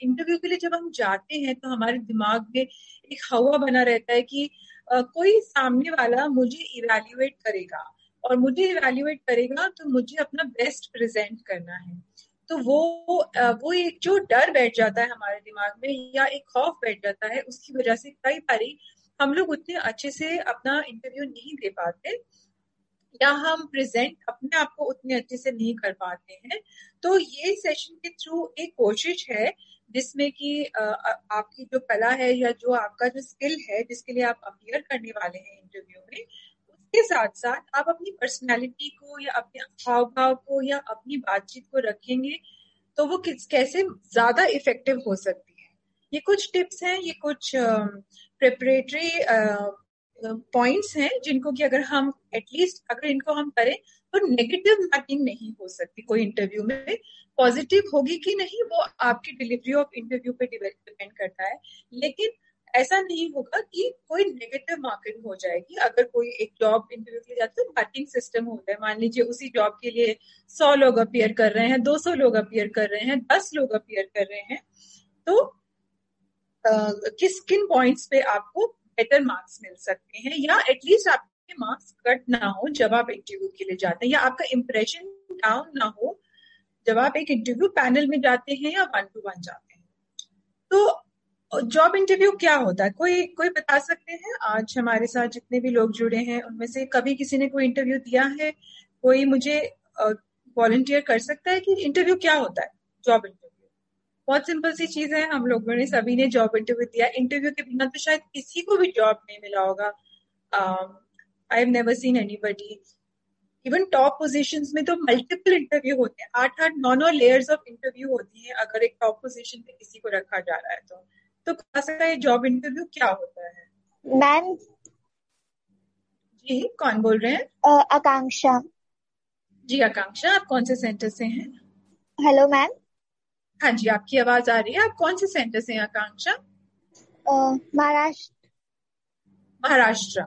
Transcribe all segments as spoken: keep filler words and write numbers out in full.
Interview के लिए जब हम जाते हैं तो हमारे दिमाग में एक हवा बना रहता है कि uh, कोई सामने वाला मुझे इवैल्यूएट करेगा, और मुझे इवैल्यूएट करेगा तो मुझे अपना बेस्ट प्रेजेंट करना है। तो वो वो एक जो डर बैठ जाता है हमारे दिमाग में, या एक खौफ बैठ जाता है, उसकी वजह से कई बारी हम लोग उतने अच्छे से अपना इंटरव्यू नहीं दे पाते, या हम प्रेजेंट अपने आप को उतने अच्छे से नहीं कर पाते हैं। तो ये सेशन के थ्रू एक कोशिश है जिसमें कि आपकी जो कला है या जो आपका जो स्किल है जिसके लिए आप अपीयर करने वाले हैं इंटरव्यू में, के साथ साथ आप अपनी पर्सनालिटी को या अपने हाव भाव को या अपनी बातचीत को रखेंगे तो वो किस कैसे ज्यादा इफेक्टिव हो सकती है। ये कुछ टिप्स हैं, ये कुछ प्रिपरेटरी पॉइंट्स हैं जिनको कि अगर हम एटलीस्ट अगर इनको हम करें तो नेगेटिव मार्किंग नहीं हो सकती कोई इंटरव्यू में। पॉजिटिव होगी कि नहीं वो आपकी डिलीवरी ऑफ इंटरव्यू पे डिपेंड करता है, लेकिन ऐसा नहीं होगा कि कोई नेगेटिव मार्किंग हो जाएगी। अगर कोई एक जॉब इंटरव्यू के लिए जाता है तो मार्किंग सिस्टम होता है, मान लीजिए उसी जॉब के लिए सौ लोग अपीयर कर रहे हैं, दो सौ लोग अपीयर कर रहे हैं, दस लोग अपीयर कर रहे हैं, तो आ, किस किन पॉइंट्स पे आपको बेटर मार्क्स मिल सकते हैं, या एटलीस्ट आपके मार्क्स कट ना हो जब आप इंटरव्यू के लिए जाते हैं, या आपका इंप्रेशन डाउन ना हो जब आप एक इंटरव्यू पैनल में जाते हैं या वन टू वन जाते हैं। तो जॉब इंटरव्यू क्या होता है, कोई कोई बता सकते हैं? आज हमारे साथ जितने भी लोग जुड़े हैं उनमें से कभी किसी ने कोई इंटरव्यू दिया है? कोई मुझे वॉलंटियर कर सकता है कि इंटरव्यू क्या होता है? जॉब इंटरव्यू बहुत सिंपल सी चीज है, हम लोगों ने सभी ने जॉब इंटरव्यू दिया। इंटरव्यू के बिना तो शायद किसी को भी जॉब नहीं मिला होगा। I have never seen anybody, even top positions में तो मल्टीपल इंटरव्यू होते हैं, आठ आठ नौ नौ लेयर्स ऑफ इंटरव्यू होती है अगर एक टॉप पोजीशन पे किसी को रखा जा रहा है तो तो कह सकता है जॉब इंटरव्यू क्या होता है? मैम जी कौन बोल रहे हैं? uh, आकांक्षा। जी आकांक्षा, आप कौन से सेंटर से हैं? Hello ma'am. हाँ जी आपकी आवाज आ रही है। आप कौन से सेंटर से हैं आकांक्षा? महाराष्ट्र। महाराष्ट्र।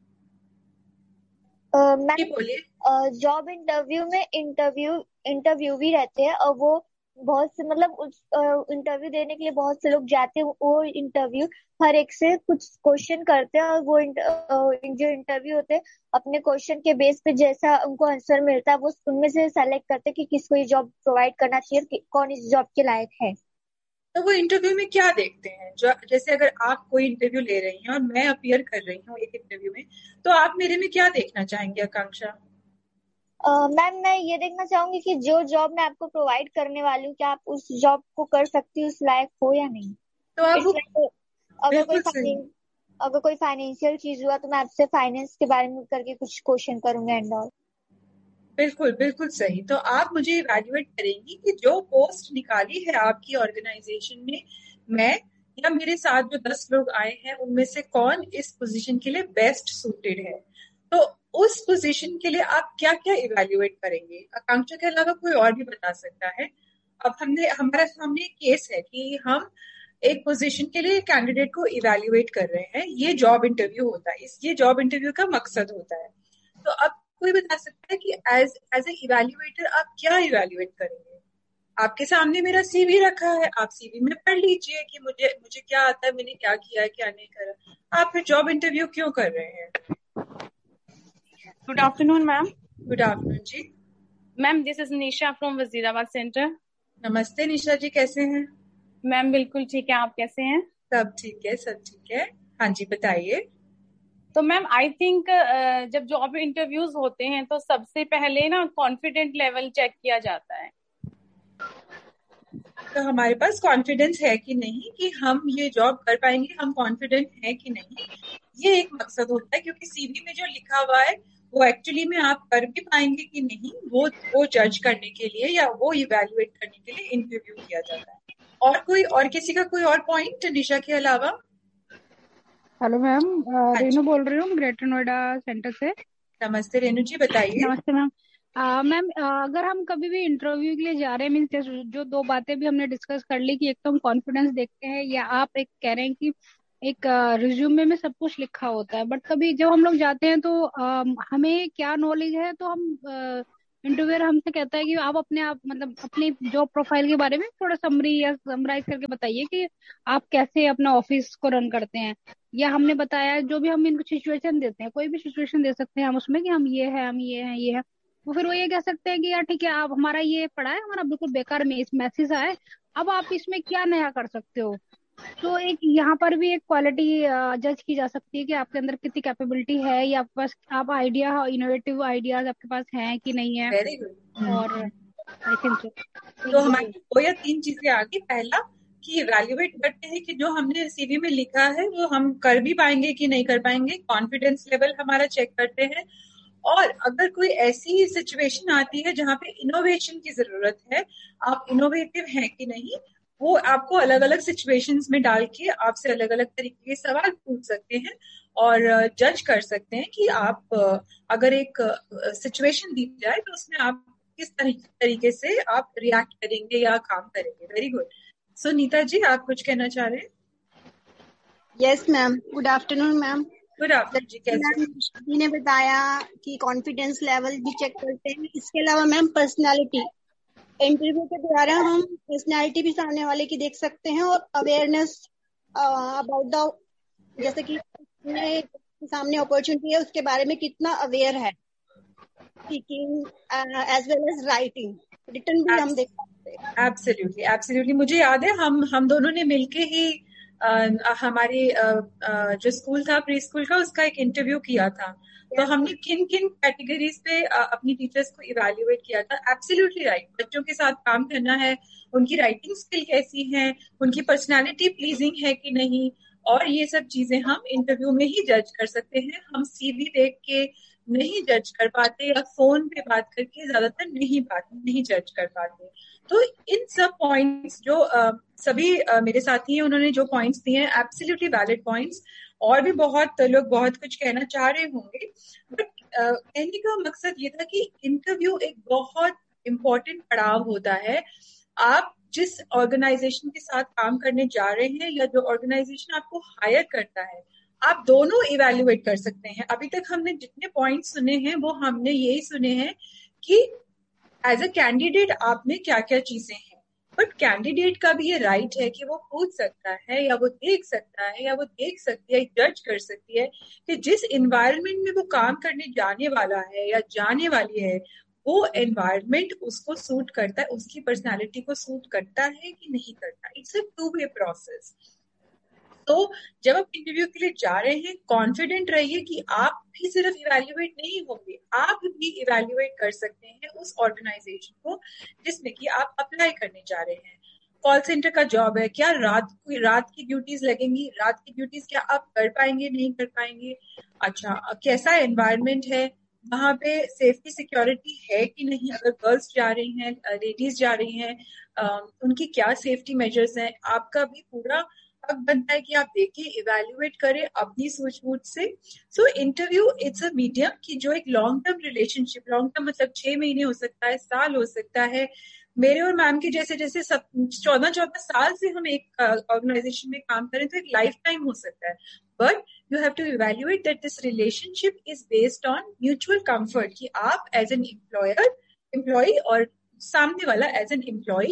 मैम बोलिए। जॉब इंटरव्यू में इंटरव्यू इंटरव्यू भी रहते हैं और वो बहुत से मतलब उस इंटरव्यू देने के लिए बहुत से लोग जाते हैं। वो इंटरव्यू हर एक से कुछ क्वेश्चन करते हैं और वो जो इंटरव्यू होते हैं अपने क्वेश्चन के बेस पे जैसा उनको आंसर मिलता है वो उनमें से सेलेक्ट करते हैं कि किसको ये जॉब प्रोवाइड करना चाहिए, कि कौन इस जॉब के लायक है। तो वो इंटरव्यू में क्या देखते हैं? जो जैसे अगर आप कोई इंटरव्यू ले रही हैं और मैं अपीयर कर रही हूँ एक इंटरव्यू में, तो आप मेरे में क्या देखना चाहेंगे आकांक्षा? मैम uh, मैं ये देखना चाहूंगी कि जो जॉब मैं आपको प्रोवाइड करने वाली हूँ क्या आप उस जॉब को कर सकती हो, उस लायक हो या नहीं। तो आप वो, like, अगर कोई अगर कोई फाइनेंशियल चीज हुआ तो मैं आपसे फाइनेंस के बारे में करके कुछ क्वेश्चन करूंगा एंड ऑल। बिल्कुल बिल्कुल सही। तो आप मुझे इवैल्यूएट करेंगी कि जो पोस्ट निकाली है आपकी ऑर्गेनाइजेशन में, मैं या मेरे साथ जो दस लोग आए हैं उनमें से कौन इस पोजीशन के लिए बेस्ट सूटेड है। तो उस पोजीशन के लिए आप क्या क्या इवैल्यूएट करेंगे? आकांक्षा के अलावा कोई और भी बता सकता है? अब हमने हमारा सामने एक केस है कि हम एक पोजीशन के लिए कैंडिडेट को इवैल्यूएट कर रहे हैं, ये जॉब इंटरव्यू होता है, इस ये जॉब इंटरव्यू का मकसद होता है। तो अब कोई बता सकता है कि एज एज ए इवैल्यूएटर आप क्या इवैल्यूएट करेंगे? आपके सामने मेरा सीवी रखा है, आप सीवी में पढ़ लीजिए कि मुझे मुझे क्या आता है, मैंने क्या किया है, क्या नहीं करा। आप फिर जॉब इंटरव्यू क्यों कर रहे हैं? Good afternoon ma'am. Good afternoon ji. Ma'am this is Nisha from Wazirabad centre. नमस्ते निशा जी, कैसे हैं? मैम बिल्कुल ठीक है, आप कैसे हैं? सब ठीक है, सब ठीक है। हाँ जी बताइए। तो मैम आई थिंक जब जॉब इंटरव्यूज होते हैं तो सबसे पहले ना कॉन्फिडेंट लेवल चेक किया जाता है। तो हमारे पास कॉन्फिडेंस है कि नहीं कि हम ये जॉब कर पाएंगे, हम कॉन्फिडेंट हैं कि नहीं, ये एक मकसद होता है। क्योंकि सीवी में जो लिखा हुआ है वो एक्चुअली में आप कर भी पाएंगे कि नहीं, वो वो जज करने के लिए या वो इवैल्यूएट करने के लिए इंटरव्यू किया जाता है। और कोई और किसी का कोई और पॉइंट निशा के अलावा? हेलो मैम, रेनू बोल रही हूँ ग्रेटर नोएडा सेंटर से। नमस्ते रेनू जी, बताइए। नमस्ते मैम। मैम अगर हम कभी भी इंटरव्यू के लिए जा रहे हैं, मीन्स जो दो बातें भी हमने डिस्कस कर ली कि एक तो हम कॉन्फिडेंस देखते हैं, या आप एक कह रहे हैं कि एक रिज्यूमे में सब कुछ लिखा होता है, बट कभी जब हम लोग जाते हैं तो आ, हमें क्या नॉलेज है तो हम इंटरव्यूअर हमसे कहता है कि आप अपने आप मतलब अपनी जॉब प्रोफाइल के बारे में थोड़ा समरी या समराइज करके बताइए कि आप कैसे अपना ऑफिस को रन करते हैं, या हमने बताया जो भी हम इनको सिचुएशन देते हैं, कोई भी सिचुएशन दे सकते हैं हम उसमें कि हम ये है हम ये है ये है, तो फिर वो ये कह सकते हैं कि यार ठीक है, आप हमारा ये पढ़ा है, हमारा बिल्कुल बेकार में इस मैसेज आया है, अब आप इसमें क्या नया कर सकते हो। तो एक यहाँ पर भी एक क्वालिटी जज की जा सकती है कि आपके अंदर कितनी कैपेबिलिटी है, या आपके पास आप आइडिया इनोवेटिव आइडियाज आपके पास हैं कि नहीं है। Very good. और आई थिंक सो तो हमारी दो या तीन चीजें आ गई। पहला कि इवैल्यूएट करते हैं कि जो हमने सीवी में लिखा है वो हम कर भी पाएंगे कि नहीं कर पाएंगे, कॉन्फिडेंस लेवल हमारा चेक करते हैं। और अगर कोई ऐसी सिचुएशन आती है जहाँ पे इनोवेशन की जरूरत है, आप इनोवेटिव हैं कि नहीं, वो आपको अलग अलग सिचुएशंस में डाल के आपसे अलग अलग तरीके के सवाल पूछ सकते हैं और जज कर सकते हैं कि आप अगर एक सिचुएशन दी जाए तो उसमें आप किस तरीके से आप रिएक्ट करेंगे या काम करेंगे। Very good. सो नीता जी, आप कुछ कहना चाह रहे हैं? Yes ma'am, good afternoon ma'am. Good afternoon जी, कैसे? जी ने बताया कि कॉन्फिडेंस लेवल भी चेक करते हैं, इसके अलावा मैम पर्सनालिटी, इंटरव्यू के द्वारा हम पर्सनालिटी भी सामने वाले की देख सकते हैं और अवेयरनेस अबाउट द, जैसे कि सामने अपॉर्चुनिटी है उसके बारे में कितना अवेयर है, speaking as well as writing, written भी हम देख सकते हैं। Absolutely absolutely. मुझे याद है हम हम दोनों ने मिलके ही uh, हमारी uh, uh, जो स्कूल था प्री स्कूल का, उसका एक इंटरव्यू किया था। तो हमने किन किन कैटेगरीज पे अपनी टीचर्स को इवैल्यूएट किया था। Absolutely right. बच्चों के साथ काम करना है, उनकी राइटिंग स्किल कैसी है, उनकी पर्सनालिटी प्लीजिंग है कि नहीं, और ये सब चीजें हम इंटरव्यू में ही जज कर सकते हैं। हम सीवी देख के नहीं जज कर पाते या फोन पे बात करके ज्यादातर नहीं बात नहीं जज कर पाते। तो इन सब पॉइंट्स जो uh, सभी uh, मेरे साथी हैं उन्होंने जो पॉइंट्स दिए हैं, एब्सोल्युटली वैलिड पॉइंट्स। और भी बहुत लोग बहुत कुछ कहना चाह रहे होंगे, बट uh, कहने का मकसद ये था कि इंटरव्यू एक बहुत इम्पोर्टेंट पड़ाव होता है। आप जिस ऑर्गेनाइजेशन के साथ काम करने जा रहे हैं या जो ऑर्गेनाइजेशन आपको हायर करता है, आप दोनों इवैल्यूएट कर सकते हैं। अभी तक हमने जितने पॉइंट सुने हैं वो हमने यही सुने हैं कि एज अ कैंडिडेट आप में क्या क्या चीजें हैं, बट कैंडिडेट का भी ये राइट है कि वो पूछ सकता है या वो देख सकता है या वो देख सकती है, जज कर सकती है कि जिस एनवायरनमेंट में वो काम करने जाने वाला है या जाने वाली है, वो एनवायरनमेंट उसको सूट करता है, उसकी पर्सनालिटी को सूट करता है कि नहीं करता। It's a two way process. तो जब आप इंटरव्यू के लिए जा रहे हैं, कॉन्फिडेंट रहिए कि आप भी सिर्फ इवैल्यूएट नहीं होंगे, आप भी इवैल्यूएट कर सकते हैं उस ऑर्गेनाइजेशन को जिसमें कि आप अप्लाई करने जा रहे हैं। कॉल सेंटर का जॉब है, क्या रात की रात की ड्यूटीज लगेंगी? रात की ड्यूटीज क्या आप कर पाएंगे, नहीं कर पाएंगे? अच्छा, कैसा एनवायरनमेंट है वहां पे, सेफ्टी सिक्योरिटी है कि नहीं? अगर गर्ल्स जा रही हैं, लेडीज जा रही हैं, उनकी क्या सेफ्टी मेजर्स हैं? आपका भी पूरा हक बनता है कि आप देखें, इवैल्यूएट करें अपनी सूझबूझ से। So interview it's a medium कि जो एक long term relationship, long term मतलब छह महीने हो सकता है, साल हो सकता है। मेरे और मैम के जैसे जैसे सब चौदह चौदह साल से हम एक ऑर्गेनाइजेशन में काम करें तो एक लाइफ टाइम हो सकता है, but you have to evaluate that this relationship is based on mutual comfort, कि आप एज एन एम्प्लॉयर एम्प्लॉय और सामने वाला एज एन एम्प्लॉय,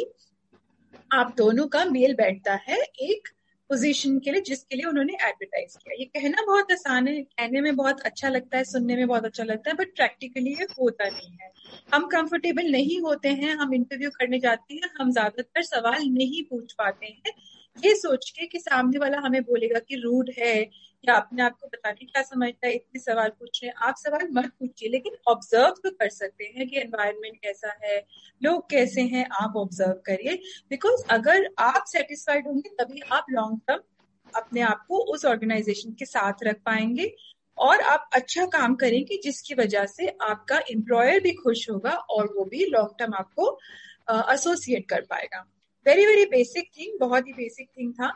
आप दोनों का मेल बैठता है एक पोजीशन के लिए जिसके लिए उन्होंने एडवर्टाइज किया। ये कहना बहुत आसान है, कहने में बहुत अच्छा लगता है, सुनने में बहुत अच्छा लगता है, बट प्रैक्टिकली ये होता नहीं है। हम कंफर्टेबल नहीं होते हैं, हम इंटरव्यू करने जाते हैं, हम ज्यादातर सवाल नहीं पूछ पाते हैं, ये सोच के कि सामने वाला हमें बोलेगा कि रूड है या अपने आप को पता नहीं क्या समझता है, इतने सवाल पूछ रहे हैं। आप सवाल मत पूछिए, लेकिन ऑब्जर्व तो कर सकते हैं कि एनवायरनमेंट कैसा है, लोग कैसे हैं, आप ऑब्जर्व करिए। बिकॉज अगर आप सेटिस्फाइड होंगे तभी आप लॉन्ग टर्म अपने आप को उस ऑर्गेनाइजेशन के साथ रख पाएंगे और आप अच्छा काम करेंगे, जिसकी वजह से आपका एम्प्लॉयर भी खुश होगा और वो भी लॉन्ग टर्म आपको एसोसिएट uh, कर पाएगा। वेरी वेरी बेसिक थिंग, बहुत ही बेसिक थिंग था।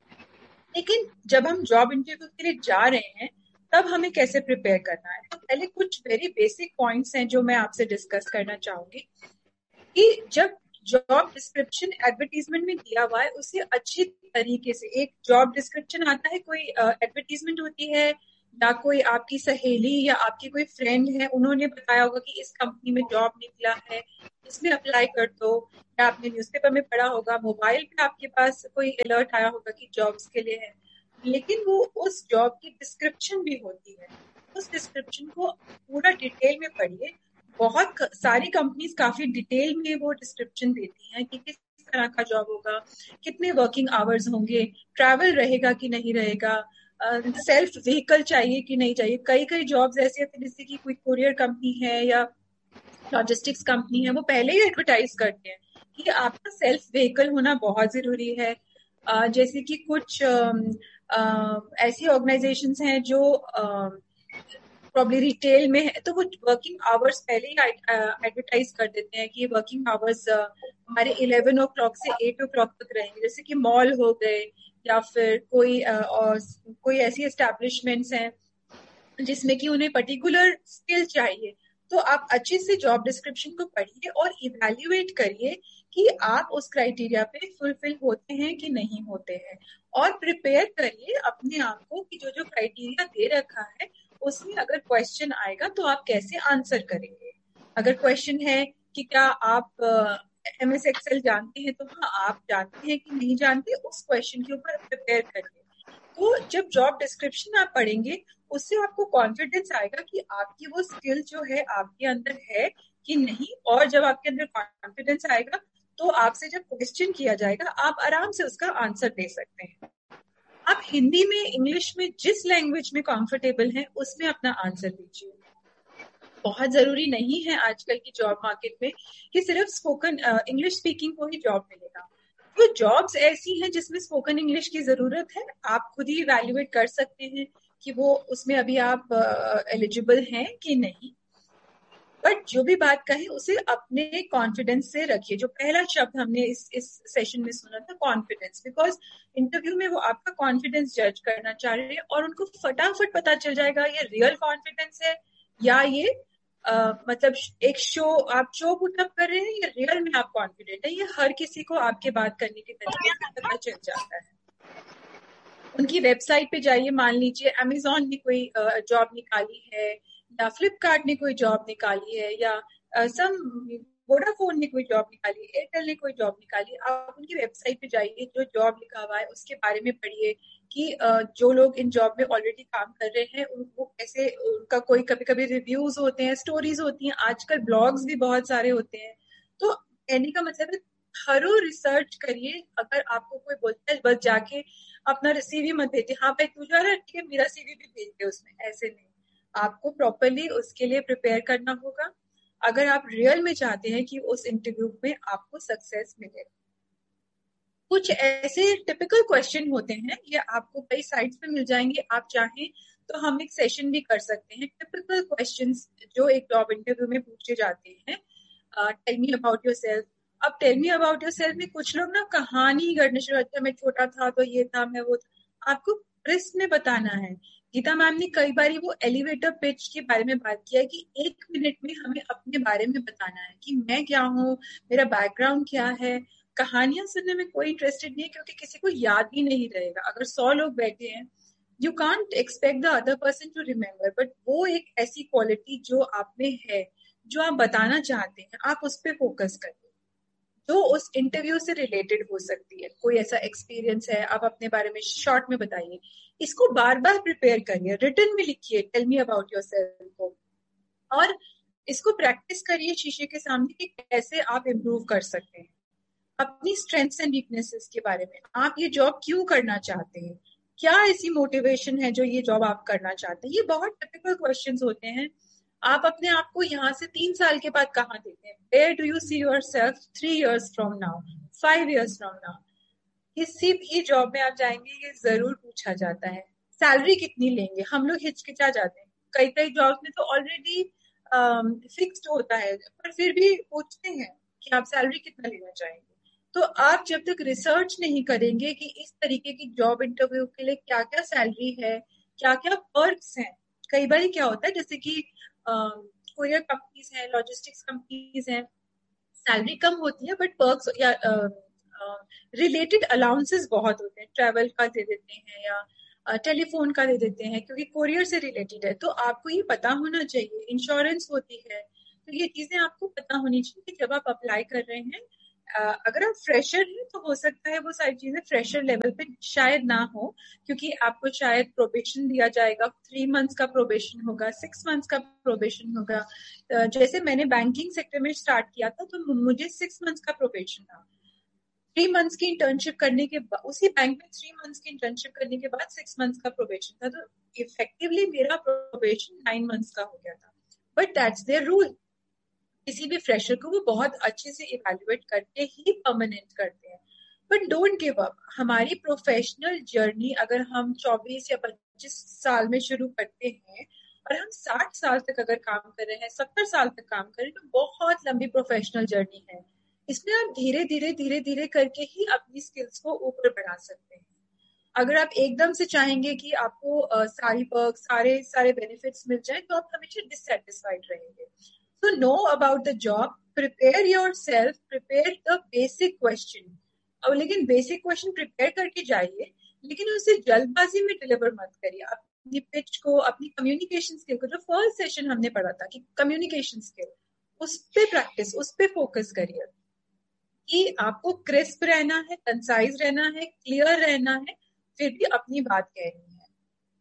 लेकिन जब हम जॉब इंटरव्यू के लिए जा रहे हैं तब हमें कैसे प्रिपेयर करना है, तो पहले कुछ वेरी बेसिक पॉइंट्स हैं जो मैं आपसे डिस्कस करना चाहूंगी कि जब जॉब डिस्क्रिप्शन एडवर्टीजमेंट में दिया हुआ है उसे अच्छी तरीके से, एक जॉब डिस्क्रिप्शन आता है, कोई एडवर्टीजमेंट uh, होती है या कोई आपकी सहेली या आपकी कोई फ्रेंड है, उन्होंने बताया होगा कि इस कंपनी में जॉब निकला है, इसमें अप्लाई कर दो, या आपने न्यूज़पेपर में पढ़ा होगा, मोबाइल पे आपके पास कोई अलर्ट आया होगा कि जॉब्स के लिए है, लेकिन वो उस जॉब की डिस्क्रिप्शन भी होती है। उस डिस्क्रिप्शन को पूरा डिटेल में पढ़िए। बहुत सारी कंपनीज काफी डिटेल में वो डिस्क्रिप्शन देती हैं कि किस तरह का जॉब होगा, कितने वर्किंग आवर्स होंगे, ट्रैवल रहेगा कि नहीं रहेगा, सेल्फ व्हीकल चाहिए कि नहीं चाहिए। कई कई जॉब्स ऐसी होती है जैसे कि कोई कुरियर कंपनी है या लॉजिस्टिक्स कंपनी है, वो पहले ही एडवर्टाइज करते हैं कि आपका सेल्फ व्हीकल होना बहुत जरूरी है। uh, जैसे कि कुछ uh, uh, ऐसी ऑर्गेनाइजेशंस हैं जो प्रॉब्ली uh, रिटेल में है, तो वो वर्किंग आवर्स पहले ही एडवर्टाइज कर देते हैं कि वर्किंग आवर्स uh, हमारे इलेवन ओ क्लॉक से एट ओ क्लॉक तक रहेंगे। जैसे कि मॉल हो गए या फिर कोई uh, और कोई ऐसी एस्टैब्लिशमेंट्स हैं जिसमें कि उन्हें पर्टिकुलर स्किल चाहिए। तो आप अच्छे से जॉब डिस्क्रिप्शन को पढ़िए और इवैल्यूएट करिए कि आप उस क्राइटेरिया पे फुलफिल होते हैं कि नहीं होते हैं, और प्रिपेयर करिए अपने आप को कि जो जो क्राइटेरिया दे रखा है उसमें अगर क्वेश्चन आएगा तो आप कैसे आंसर करेंगे। अगर क्वेश्चन है कि क्या आप एम एस एक्सेल जानते हैं, तो हाँ आप जानते हैं कि नहीं जानते, उस क्वेश्चन के ऊपर प्रिपेयर करिए। तो जब जॉब डिस्क्रिप्शन आप पढ़ेंगे उससे आपको कॉन्फिडेंस आएगा कि आपकी वो स्किल जो है आपके अंदर है कि नहीं, और जब आपके अंदर कॉन्फिडेंस आएगा तो आपसे जब क्वेश्चन किया जाएगा आप आराम से उसका आंसर दे सकते हैं। आप हिंदी में, इंग्लिश में, जिस लैंग्वेज में कंफर्टेबल हैं उसमें अपना आंसर दीजिए। बहुत जरूरी नहीं है आजकल की जॉब मार्केट में कि सिर्फ स्पोकन इंग्लिश स्पीकिंग को ही जॉब मिलेगा। तो जॉब्स ऐसी हैं जिसमें स्पोकन इंग्लिश की जरूरत है, आप खुद ही इवैल्यूएट कर सकते हैं कि वो उसमें अभी आप एलिजिबल uh, हैं कि नहीं। बट जो भी बात कहें उसे अपने कॉन्फिडेंस से रखिए। जो पहला शब्द हमने इस इस सेशन में सुना था, कॉन्फिडेंस, बिकॉज इंटरव्यू में वो आपका कॉन्फिडेंस जज करना चाह रहे हैं और उनको फटाफट पता चल जाएगा ये रियल कॉन्फिडेंस है या ये Uh, मतलब एक शो, आप शो पुटअप कर रहे हैं या रियल में आप कॉन्फिडेंट है। ये हर किसी को आपके बात करने के तरीके से पता चल जाता है। उनकी वेबसाइट पे जाइए, मान लीजिए अमेजॉन ने कोई जॉब uh, निकाली है या फ्लिपकार्ट ने कोई जॉब निकाली है या सम वोडाफोन ने कोई जॉब निकाली, एयरटेल ने कोई जॉब निकाली, आप उनकी वेबसाइट पे जाइए, जो जॉब लिखा हुआ है उसके बारे में पढ़िए कि जो लोग इन जॉब में ऑलरेडी काम कर रहे हैं उनको कैसे, उनका कोई कभी कभी रिव्यूज होते हैं, स्टोरीज होती हैं, आजकल ब्लॉग्स भी बहुत सारे होते हैं। तो कहने का मतलब है थरो रिसर्च करिए। अगर आपको कोई बोलता है बस जाके अपना सीवी मत भेजिए, हाँ भाई तू जा रहा है ठीक है मेरा सीवी भी भेज दे उसमें, ऐसे नहीं, आपको प्रॉपरली उसके लिए प्रिपेयर करना होगा अगर आप रियल में चाहते हैं कि उस इंटरव्यू में आपको सक्सेस मिले। कुछ ऐसे टिपिकल क्वेश्चन होते हैं, ये आपको कई साइट्स पे मिल जाएंगे, आप चाहें तो हम एक सेशन भी कर सकते हैं। टिपिकल क्वेश्चंस जो एक जॉब इंटरव्यू में पूछे जाते हैं, टेल मी अबाउट योरसेल्फ। अब टेल मी अबाउट योरसेल्फ में कुछ लोग ना कहानी करने शुरू करते हैं, मैं छोटा था तो ये था, मैं वो था। आपको रिस्क में बताना है। गीता मैम ने कई बार वो एलिवेटर पिच के बारे में बात किया है कि एक मिनट में हमें अपने बारे में बताना है कि मैं क्या हूँ, मेरा बैकग्राउंड क्या है। कहानियां सुनने में कोई इंटरेस्टेड नहीं है क्योंकि किसी को याद भी नहीं रहेगा। अगर सौ लोग बैठे हैं, you can't expect the other person to remember, but वो एक ऐसी क्वालिटी जो आप में है, जो आप बताना चाहते हैं, आप उस पर फोकस करिए जो उस इंटरव्यू से रिलेटेड हो सकती है। कोई ऐसा एक्सपीरियंस है, आप अपने बारे में शॉर्ट में बताइए। इसको बार बार प्रिपेयर करिए, रिटन में लिखिए टेल मी अबाउट योरसेल्फ को, और इसको प्रैक्टिस करिए शीशे के सामने कि कैसे आप इम्प्रूव कर सकते हैं। अपनी स्ट्रेंथ्स एंड वीकनेसेस के बारे में, आप ये जॉब क्यों करना चाहते हैं, क्या ऐसी मोटिवेशन है जो ये जॉब आप करना चाहते हैं। ये बहुत टिपिकल क्वेश्चंस होते हैं। आप अपने आप को यहाँ से तीन साल के बाद कहाँ देते हैं, where do you see your self three years from now, five years from now. किसी भी जॉब में आप जाएंगे ये जरूर पूछा जाता है। सैलरी कितनी लेंगे, हम लोग हिचकिचा जाते हैं। कई कई जॉब में तो ऑलरेडी फिक्स्ड होता है, पर फिर भी पूछते हैं कि आप सैलरी कितना लेना चाहेंगे। तो आप जब तक रिसर्च नहीं करेंगे कि इस तरीके की जॉब इंटरव्यू के लिए क्या क्या सैलरी है, क्या क्या पर्क्स हैं। कई बार क्या होता है, जैसे कि कोरियर कंपनीज हैं, लॉजिस्टिक्स कंपनीज हैं, सैलरी कम होती है बट पर्क्स या रिलेटेड अलाउंसेस बहुत होते हैं, ट्रैवल का दे देते हैं या टेलीफोन का दे देते हैं क्योंकि कोरियर से रिलेटेड है। तो आपको ये पता होना चाहिए, इंश्योरेंस होती है, तो ये चीजें आपको पता होनी चाहिए जब आप अप्लाई कर रहे हैं। Uh, अगर आप फ्रेशर हैं तो हो सकता है वो सारी चीजें फ्रेशर लेवल पे शायद ना हो, क्योंकि आपको शायद प्रोबेशन दिया जाएगा, थ्री मंथ्स का प्रोबेशन होगा, सिक्स मंथ्स का प्रोबेशन होगा। uh, जैसे मैंने बैंकिंग सेक्टर में स्टार्ट किया था तो मुझे सिक्स मंथ्स का प्रोबेशन था। थ्री मंथ्स की इंटर्नशिप करने के बाद, उसी बैंक में थ्री मंथ्स की इंटर्नशिप करने के बाद सिक्स मंथ्स का प्रोबेशन था, तो इफेक्टिवली मेरा प्रोबेशन नाइन मंथ्स का हो गया था। But that's there rule. किसी भी फ्रेशर को वो बहुत अच्छे से इवैल्यूएट करके ही परमानेंट करते हैं। But don't give up. हमारी प्रोफेशनल जर्नी अगर हम चौबीस या पच्चीस साल में शुरू करते हैं और हम साठ साल तक अगर काम कर रहे हैं, सत्तर साल तक काम कर रहे हैं, तो बहुत लंबी प्रोफेशनल जर्नी है। इसमें आप धीरे धीरे धीरे धीरे करके ही अपनी स्किल्स को ऊपर बढ़ा सकते हैं। अगर आप एकदम से चाहेंगे कि आपको uh, सारी वर्क सारे सारे बेनिफिट्स मिल जाए तो आप हमेशा डिससेटिस्फाइड रहेंगे। So know about the job, prepare yourself, prepare the basic question. और लेकिन बेसिक क्वेश्चन प्रिपेयर करके जाइए, लेकिन उसे जल्दबाजी में डिलीवर मत करिए। अपनी पिच को, अपनी कम्युनिकेशन स्किल को, जो फर्स्ट सेशन हमने पढ़ा था कि कम्युनिकेशन स्किल, उस पे प्रैक्टिस, उस पे फोकस करिए कि आपको क्रिस्प रहना है, कंसाइज रहना है, क्लियर रहना है, फिर भी अपनी बात कहनी है।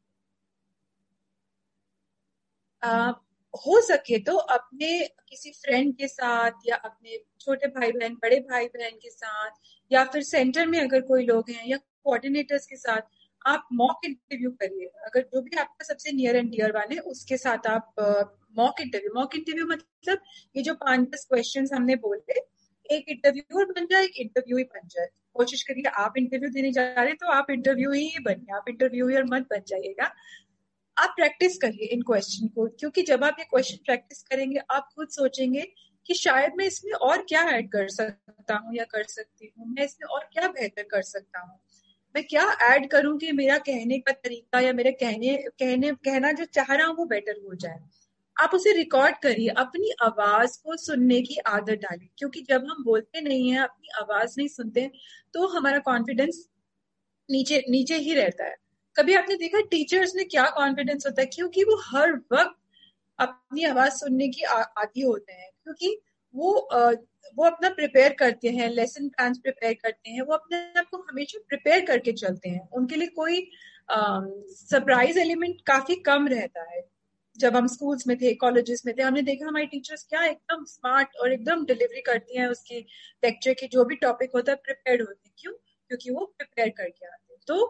आ, हो सके तो अपने किसी फ्रेंड के साथ या अपने छोटे भाई बहन, बड़े भाई बहन के साथ, या फिर सेंटर में अगर कोई लोग हैं या कोऑर्डिनेटर्स के साथ आप मॉक इंटरव्यू करिए। अगर जो भी आपका सबसे नियर एंड डियर वाले उसके साथ आप मॉक इंटरव्यू मॉक इंटरव्यू मतलब ये जो पांच दस क्वेश्चन हमने बोले, एक इंटरव्यूअर बन जाए, एक इंटरव्यू ही बन जाए। कोशिश करिए आप इंटरव्यू देने जा रहे हैं तो आप इंटरव्यू ही बनिए, आप इंटरव्यूअर मत बन जाइएगा। आप प्रैक्टिस करिए इन क्वेश्चन को, क्योंकि जब आप ये क्वेश्चन प्रैक्टिस करेंगे आप खुद सोचेंगे कि शायद मैं इसमें और क्या ऐड कर सकता हूँ या कर सकती हूँ, मैं इसमें और क्या बेहतर कर सकता हूँ, मैं क्या ऐड करूँ कि मेरा कहने का तरीका या मेरे कहने कहने कहना जो चाह रहा हूँ वो बेटर हो जाए। आप उसे रिकॉर्ड करिए, अपनी आवाज को सुनने की आदत डालिए, क्योंकि जब हम बोलते नहीं है, अपनी आवाज नहीं सुनते, तो हमारा कॉन्फिडेंस नीचे नीचे ही रहता है। कभी आपने देखा टीचर्स में क्या कॉन्फिडेंस होता है? क्योंकि वो हर वक्त अपनी आवाज सुनने की आदी होते हैं, क्योंकि वो आ, वो अपना प्रिपेयर करते हैं, लेसन प्लान प्रिपेयर करते हैं, वो अपने आप को हमेशा प्रिपेयर करके चलते हैं। उनके लिए कोई सरप्राइज एलिमेंट काफी कम रहता है। जब हम स्कूल्स में थे, कॉलेजेस में थे, हमने देखा हमारी टीचर्स क्या एकदम स्मार्ट और एकदम डिलीवरी करती हैं उसकी लेक्चर की, जो भी टॉपिक होता है प्रिपेयर्ड होती है। क्यों? क्योंकि वो प्रिपेयर करके आते हैं। तो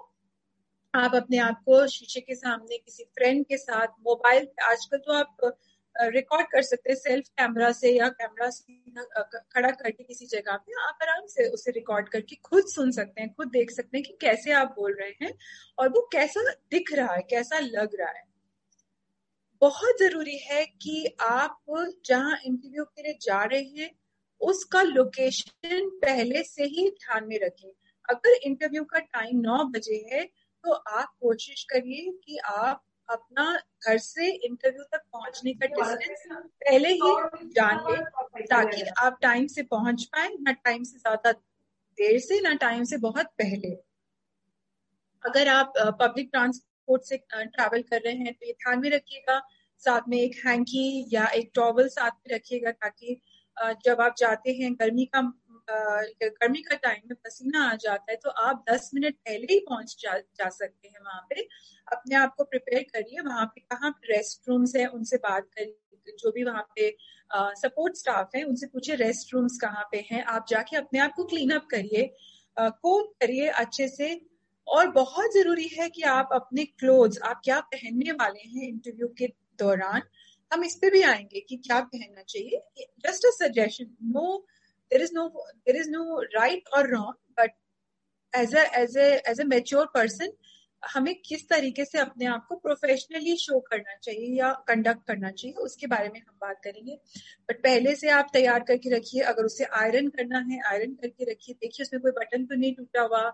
आप अपने आप को शीशे के सामने, किसी फ्रेंड के साथ, मोबाइल, आजकल तो आप रिकॉर्ड कर सकते हैं सेल्फ कैमरा से या कैमरा से खड़ा करके किसी जगह पे, आप आराम से उसे रिकॉर्ड करके खुद सुन सकते हैं, खुद देख सकते हैं कि कैसे आप बोल रहे हैं और वो कैसा दिख रहा है, कैसा लग रहा है। बहुत जरूरी है कि आप जहां इंटरव्यू के लिए जा रहे हैं उसका लोकेशन पहले से ही ध्यान में रखें। अगर इंटरव्यू का टाइम नौ बजे है तो आप कोशिश करिए कि आप अपना घर से इंटरव्यू तक पहुंचने का डिस्टेंस पहले ही जान लें, ताकि आप टाइम से पहुंच पाए, ना टाइम से ज्यादा देर से, ना टाइम से बहुत पहले। अगर आप पब्लिक ट्रांसपोर्ट से ट्रैवल कर रहे हैं तो ये ध्यान में रखिएगा, साथ में एक हैंकी या एक टॉवल साथ में रखिएगा, ताकि जब आप जाते हैं, गर्मी का गर्मी का टाइम में पसीना आ जाता है, तो आप दस मिनट पहले ही पहुंच जा, जा सकते हैं वहां पे। अपने आप को प्रिपेयर करिए, वहां पे कहाँ रेस्ट रूम्स है उनसे बात करिए, जो भी वहां पे सपोर्ट स्टाफ है उनसे पूछिए रेस्ट रूम्स कहाँ पे हैं। आप जाके अपने आप को क्लीन अप करिए, कोम करिए अच्छे से। और बहुत जरूरी है कि आप अपने क्लोथ्स, आप क्या पहनने वाले हैं इंटरव्यू के दौरान, हम इस पे भी आएंगे कि क्या पहनना चाहिए। Just a suggestion, no there is no there is no right or wrong, but as a as a as a mature person हमें किस तरीके से अपने आप को प्रोफेशनली शो करना चाहिए या कंडक्ट करना चाहिए, उसके बारे में हम बात करेंगे। बट पहले से आप तैयार करके रखिए। अगर उसे आयरन करना है, आयरन करके रखिए, देखिए उसमें कोई बटन तो नहीं टूटा हुआ,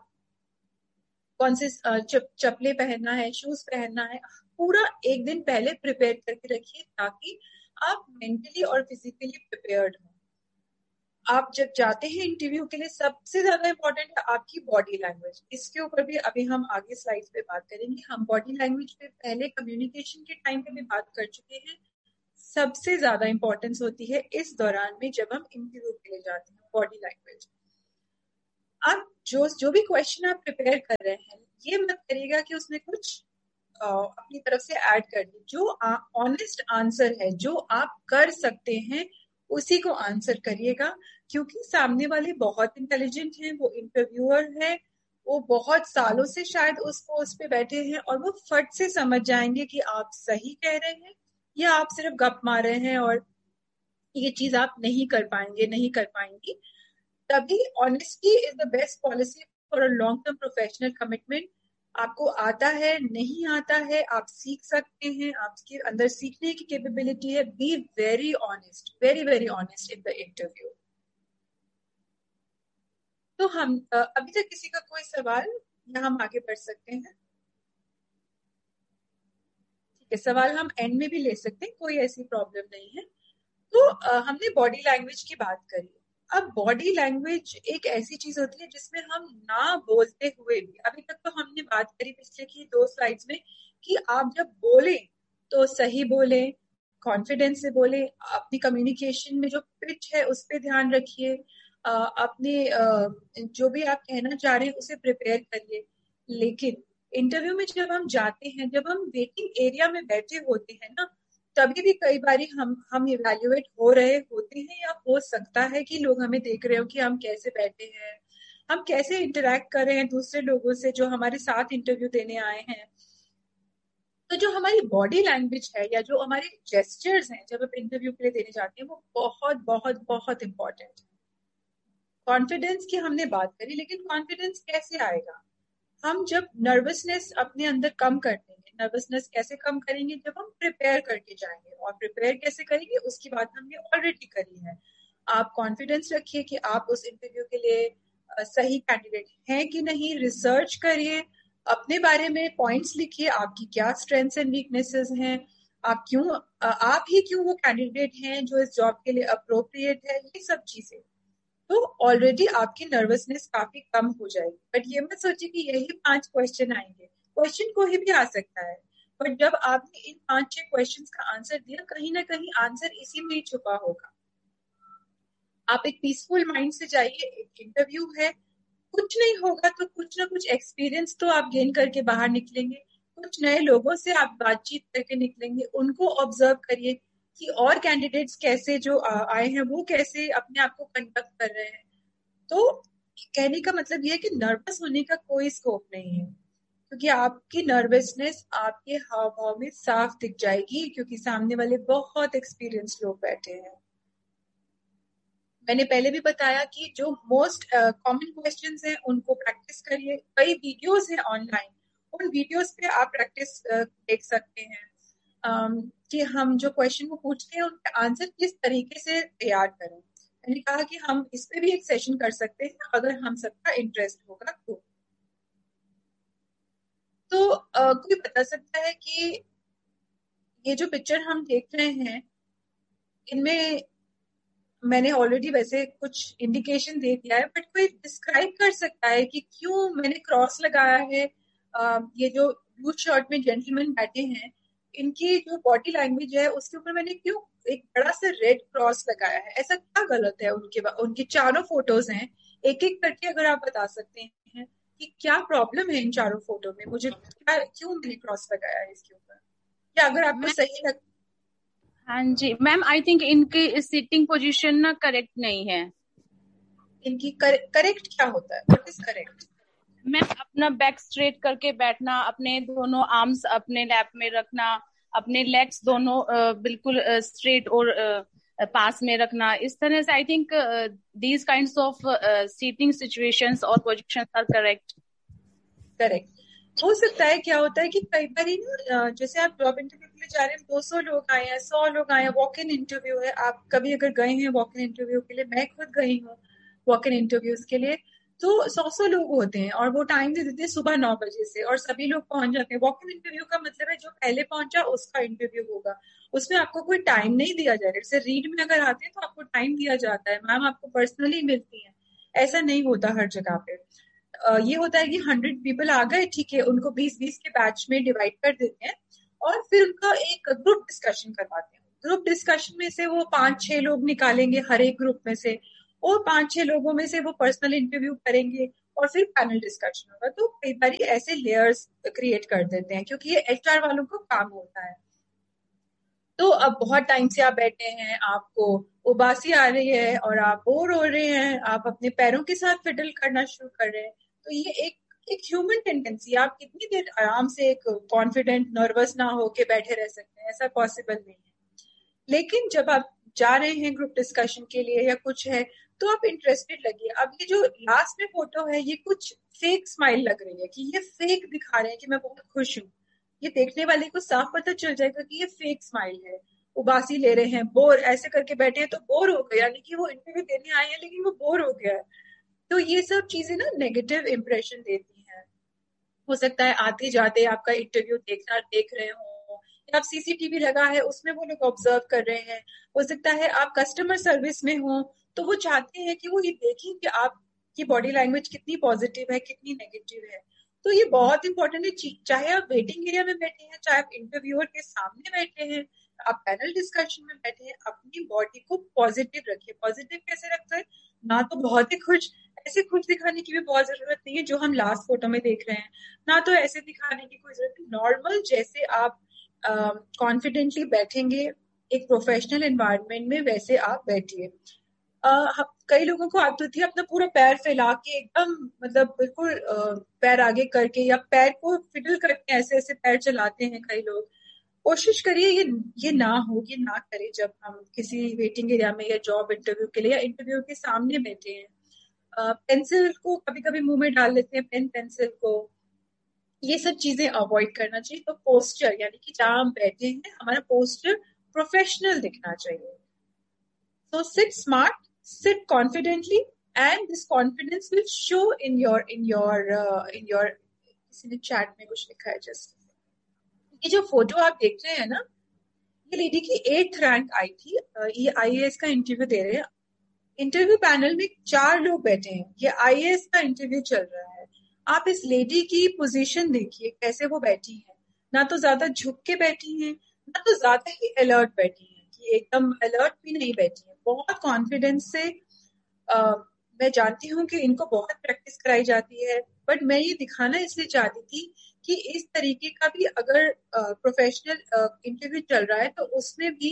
कौन से चप, चपले पहनना है, शूज पहनना है, पूरा एक दिन पहले प्रिपेयर करके रखिए, ताकि आप मेंटली और फिजिकली प्रिपेयर्ड हो। आप जब जाते हैं इंटरव्यू के लिए सबसे ज्यादा इम्पोर्टेंट है आपकी बॉडी लैंग्वेज। इसके ऊपर भी अभी हम आगे स्लाइड्स पे बात करेंगे। हम बॉडी लैंग्वेज पे पहले कम्युनिकेशन के टाइम पे भी बात कर चुके हैं। सबसे ज्यादा इंपॉर्टेंस होती है इस दौरान में जब हम इंटरव्यू के लिए जाते हैं, बॉडी लैंग्वेज। आप जो जो भी क्वेश्चन आप प्रिपेयर कर रहे हैं, ये मत करिएगा कि उसमें कुछ आ, अपनी तरफ से ऐड कर दी। जो ऑनेस्ट आंसर है, जो आप कर सकते हैं, उसी को आंसर करिएगा, क्योंकि सामने वाले बहुत इंटेलिजेंट हैं, वो इंटरव्यूअर है, वो बहुत सालों से शायद उस पोस्ट पे बैठे हैं और वो फट से समझ जाएंगे कि आप सही कह रहे हैं या आप सिर्फ गप मार रहे हैं और ये चीज आप नहीं कर पाएंगे, नहीं कर पाएंगी। तभी honesty is the best policy for a long term professional commitment. आपको आता है, नहीं आता है, आप सीख सकते हैं, आपके अंदर सीखने की कैपेबिलिटी है। Be very honest, very very honest in the interview. तो हम अभी तक किसी का कोई सवाल, या हम आगे बढ़ सकते हैं? ठीक है, सवाल हम एंड में भी ले सकते हैं, कोई ऐसी प्रॉब्लम नहीं है। तो uh, हमने बॉडी लैंग्वेज की बात करी। अब बॉडी लैंग्वेज एक ऐसी चीज होती है जिसमें हम ना बोलते हुए भी, अभी तक तो हमने बात करी पिछले की दो स्लाइड्स में कि आप जब बोले तो सही बोले, कॉन्फिडेंस से बोले, अपनी कम्युनिकेशन में जो पिच है उस पर ध्यान रखिए, अपने जो भी आप कहना चाह रहे हैं उसे प्रिपेयर करिए। लेकिन इंटरव्यू में जब हम जाते हैं, जब हम वेटिंग एरिया में बैठे होते हैं ना, तभी भी कई बार हम हम इवैल्यूएट हो रहे होते हैं, या हो सकता है कि लोग हमें देख रहे हो कि हम कैसे बैठे हैं, हम कैसे इंटरेक्ट कर रहे हैं दूसरे लोगों से जो हमारे साथ इंटरव्यू देने आए हैं। तो जो हमारी बॉडी लैंग्वेज है या जो हमारे जेस्चर्स हैं जब हम इंटरव्यू के लिए देने जाते हैं, वो बहुत बहुत बहुत इंपॉर्टेंट है। कॉन्फिडेंस की हमने बात करी, लेकिन कॉन्फिडेंस कैसे आएगा? हम जब नर्वसनेस अपने अंदर कम कर देंगे। नर्वसनेस कैसे कम करेंगे? जब हम प्रिपेयर करके जाएंगे। और प्रिपेयर कैसे करेंगे उसकी बात हमने ऑलरेडी करी है। आप कॉन्फिडेंस रखिए कि आप उस इंटरव्यू के लिए सही कैंडिडेट हैं कि नहीं। रिसर्च करिए, अपने बारे में पॉइंट्स लिखिए, आपकी क्या स्ट्रेंथ्स एंड वीकनेसेस हैं, आप क्यों आप ही क्यों वो कैंडिडेट हैं जो इस जॉब के लिए अप्रोप्रिएट है, ये सब चीजें। तो ऑलरेडी आपकी नर्वसनेस काफी कम हो जाएगी। बट ये मत सोचिए कि यही पांच क्वेश्चन आएंगे, क्वेश्चन कोई भी आ सकता है। बट जब आपने इन पांच छह क्वेश्चंस का आंसर दिया, कहीं ना कहीं आंसर इसी में ही छुपा होगा। आप एक पीसफुल माइंड से जाइए, एक इंटरव्यू है, कुछ नहीं होगा तो कुछ ना कुछ एक्सपीरियंस तो आप गेन करके बाहर निकलेंगे, कुछ नए लोगों से आप बातचीत करके निकलेंगे, उनको ऑब्जर्व करिए कि और कैंडिडेट्स कैसे जो आए हैं वो कैसे अपने आप को कंडक्ट कर रहे हैं। तो कहने का मतलब ये है कि नर्वस होने का कोई स्कोप नहीं है, क्योंकि आपकी नर्वसनेस आपके हाव भाव में साफ दिख जाएगी, क्योंकि सामने वाले बहुत एक्सपीरियंस लोग बैठे हैं। मैंने पहले भी बताया कि जो मोस्ट कॉमन क्वेश्चंस हैं उनको प्रैक्टिस करिए। कई वीडियोस हैं ऑनलाइन, उन वीडियोस पे आप प्रैक्टिस uh, देख सकते हैं um, कि हम जो क्वेश्चन को पूछते हैं उनके आंसर किस तरीके से तैयार करें। मैंने कहा कि हम इस पे भी एक सेशन कर सकते हैं अगर हम सबका इंटरेस्ट होगा तो। तो uh, कोई बता सकता है कि ये जो पिक्चर हम देख रहे हैं, इनमें मैंने ऑलरेडी वैसे कुछ इंडिकेशन दे दिया है, बट कोई डिस्क्राइब कर सकता है कि क्यों मैंने क्रॉस लगाया है? uh, ये जो ब्लू शर्ट में जेंटलमैन बैठे हैं, इनकी जो बॉडी लैंग्वेज है उसके ऊपर मैंने क्यों एक बड़ा सा रेड क्रॉस लगाया है? ऐसा क्या गलत है? उनके उनके चारों फोटोज हैं, एक एक करके अगर आप बता सकते हैं कि क्या प्रॉब्लम है इन चारों फोटो में, मुझे क्या क्यों मैंने क्रॉस लगाया है इसके ऊपर, या अगर आपको सही लग। हाँ जी मैम, आई थिंक इनकी सिटिंग पोजीशन ना करेक्ट नहीं है। इनकी करेक्ट क्या होता है? What is correct? मैम अपना बैक स्ट्रेट करके बैठना, अपने दोनों आर्म्स अपने लैप में रखना, अपने लेग्स दोनों बिल्कुल स्ट्रेट और पास में रखना, इस तरह से I think these kinds of seating situations और पोजीशंस आर करेक्ट। करेक्ट हो सकता है। क्या होता है कि कई बार ना, जैसे आप जॉब इंटरव्यू के लिए जा रहे हैं, दो सौ लोग आए हैं, सौ लोग आए हैं, वॉक इन इंटरव्यू है। आप कभी अगर गए हैं वॉक इन इंटरव्यू के लिए, मैं खुद गई हूँ वॉक इन इंटरव्यूज के लिए, तो सौ सौ लोग होते हैं और वो टाइम दे देते हैं सुबह नौ बजे से, और सभी लोग पहुंच जाते हैं। वॉक इन इंटरव्यू का मतलब है जो पहले पहुंचा उसका इंटरव्यू होगा, उसमें आपको कोई टाइम नहीं दिया जाएगा। जैसे रीड में अगर आते हैं तो आपको टाइम दिया जाता है, मैम आपको पर्सनली मिलती है, ऐसा नहीं होता हर जगह पे। uh, ये होता है कि हंड्रेड पीपल आ गए, ठीक है, उनको बीस बीस के बैच में डिवाइड कर देते हैं और फिर उनका एक ग्रुप डिस्कशन करवाते हैं। ग्रुप डिस्कशन में से वो पांच छह लोग निकालेंगे हर एक ग्रुप में से, और पांच छह लोगों में से वो पर्सनल इंटरव्यू करेंगे और फिर पैनल डिस्कशन होगा। तो कई बार ऐसे लेयर्स क्रिएट कर देते हैं क्योंकि ये एचआर वालों का काम होता है। तो अब बहुत टाइम से आप बैठे हैं, आपको उबासी आ रही है और आप बोर हो रहे हैं, आप अपने पैरों के साथ फिडल करना शुरू कर रहे हैं। तो ये एक एक ह्यूमन टेंडेंसी, आप कितनी देर आराम से एक कॉन्फिडेंट नर्वस ना होके बैठे रह सकते हैं, ऐसा पॉसिबल नहीं है। लेकिन जब आप जा रहे हैं ग्रुप डिस्कशन के लिए या कुछ है तो आप इंटरेस्टेड लगिए। अब ये जो लास्ट में फोटो है ये कुछ फेक स्माइल लग रही है कि ये फेक दिखा रहे हैं कि मैं बहुत खुश हूँ, ये देखने वाले को साफ पता चल जाएगा कि ये फेक स्माइल है, उबासी ले रहे हैं, बोर ऐसे करके बैठे हैं तो बोर हो गए, यानी कि वो इंटरव्यू देने आए हैं लेकिन वो बोर हो गया है। तो ये सब चीजें ना नेगेटिव इंप्रेशन देती हैं। हो सकता है आते जाते आपका इंटरव्यू देखना देख रहे हो, या आप सीसीटीवी लगा है उसमें वो लोग ऑब्जर्व कर रहे हैं। हो सकता है आप कस्टमर सर्विस में हो तो वो चाहते हैं कि वो ये देखें कि आपकी बॉडी लैंग्वेज कितनी पॉजिटिव है, कितनी नेगेटिव है। तो ये बहुत इंपॉर्टेंट है, चाहे आप वेटिंग एरिया में बैठे हैं, चाहे आप इंटरव्यूअर के सामने बैठे हैं, आप पैनल डिस्कशन में बैठे हैं, अपनी बॉडी को पॉजिटिव रखिए। पॉजिटिव कैसे रखते हैं? ना तो बहुत ही खुश, ऐसे खुश दिखाने की भी बहुत जरूरत नहीं है जो हम लास्ट फोटो में देख रहे हैं, ना तो ऐसे दिखाने की कोई जरूरत नहीं। नॉर्मल जैसे आप कॉन्फिडेंटली uh, बैठेंगे एक प्रोफेशनल एनवायरनमेंट में, वैसे आप बैठिए। Uh, कई लोगों को आदत होती है अपना पूरा पैर फैला के एकदम, मतलब बिल्कुल uh, पैर आगे करके या पैर को फिडल करके ऐसे ऐसे पैर चलाते हैं कई लोग। कोशिश करिए ये ये ना हो, ये ना करें जब हम किसी वेटिंग एरिया में या जॉब इंटरव्यू के लिए या इंटरव्यू के सामने बैठे हैं। uh, पेंसिल को कभी कभी मुंह में डाल लेते हैं, पेन पेंसिल को, ये सब चीजें अवॉइड करना चाहिए। तो पोस्चर, यानी कि जहां हम बैठे हैं हमारा पोस्चर प्रोफेशनल दिखना चाहिए। So sit smart, sit confidently, and this confidence will show in your in your uh, in your किसी ने चैट में कुछ लिखा है जस्ट। ये जो फोटो आप देख रहे हैं ना, ये लेडी की एट्थ रैंक आई थी, ये आईएएस का इंटरव्यू दे रहे हैं। इंटरव्यू पैनल में चार लोग बैठे हैं, ये आईएएस का इंटरव्यू चल रहा है। आप इस लेडी की पोजीशन देखिए कैसे वो बैठी है, ना तो ज्यादा झुक के बैठी है, ना तो ज्यादा ही अलर्ट बैठी है, कि एकदम अलर्ट भी नहीं बैठी है, बहुत कॉन्फिडेंस से। आ, मैं जानती हूँ कि इनको बहुत प्रैक्टिस कराई जाती है, बट मैं ये दिखाना इसलिए चाहती थी कि इस तरीके का भी अगर प्रोफेशनल इंटरव्यू चल रहा है तो उसमें भी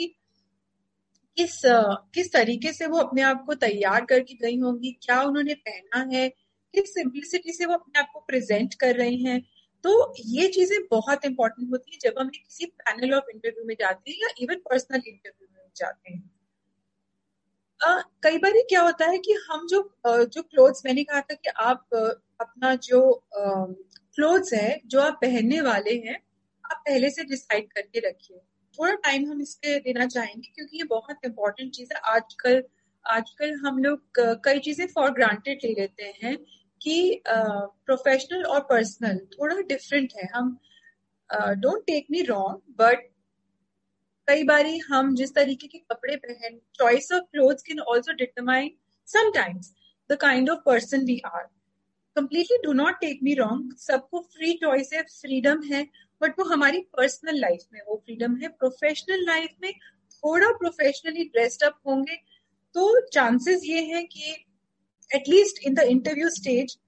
किस uh, किस तरीके से वो अपने आप को तैयार करके गई होंगी, क्या उन्होंने पहना है, किस सिंपलिसिटी से वो अपने आप को प्रेजेंट कर रही हैं। तो ये चीजें बहुत इंपॉर्टेंट होती है जब हम किसी पैनल ऑफ इंटरव्यू में जाते हैं या इवन पर्सनल इंटरव्यू में जाते हैं। uh, कई बार क्या होता है कि हम जो uh, जो क्लोथ्स, मैंने कहा था कि आप uh, अपना जो क्लोथ्स uh, है जो आप पहनने वाले हैं आप पहले से डिसाइड करके रखिए। थोड़ा टाइम हम इस पे देना चाहेंगे क्योंकि ये बहुत इंपॉर्टेंट चीज है। आजकल आजकल हम लोग uh, कई चीजें फॉर ग्रांटेड ले लेते हैं कि प्रोफेशनल uh, और पर्सनल थोड़ा डिफरेंट है। हम don't take me wrong, but कई बारी हम जिस तरीके के कपड़े पहन, choice of clothes can also determine sometimes the kind of person we are. Completely do not take me wrong, सबको फ्री चॉइस है, फ्रीडम है, बट वो हमारी पर्सनल लाइफ में वो फ्रीडम है। प्रोफेशनल लाइफ में थोड़ा प्रोफेशनली ड्रेस्ड अप होंगे तो चांसेस ये हैं कि at least in the interview stage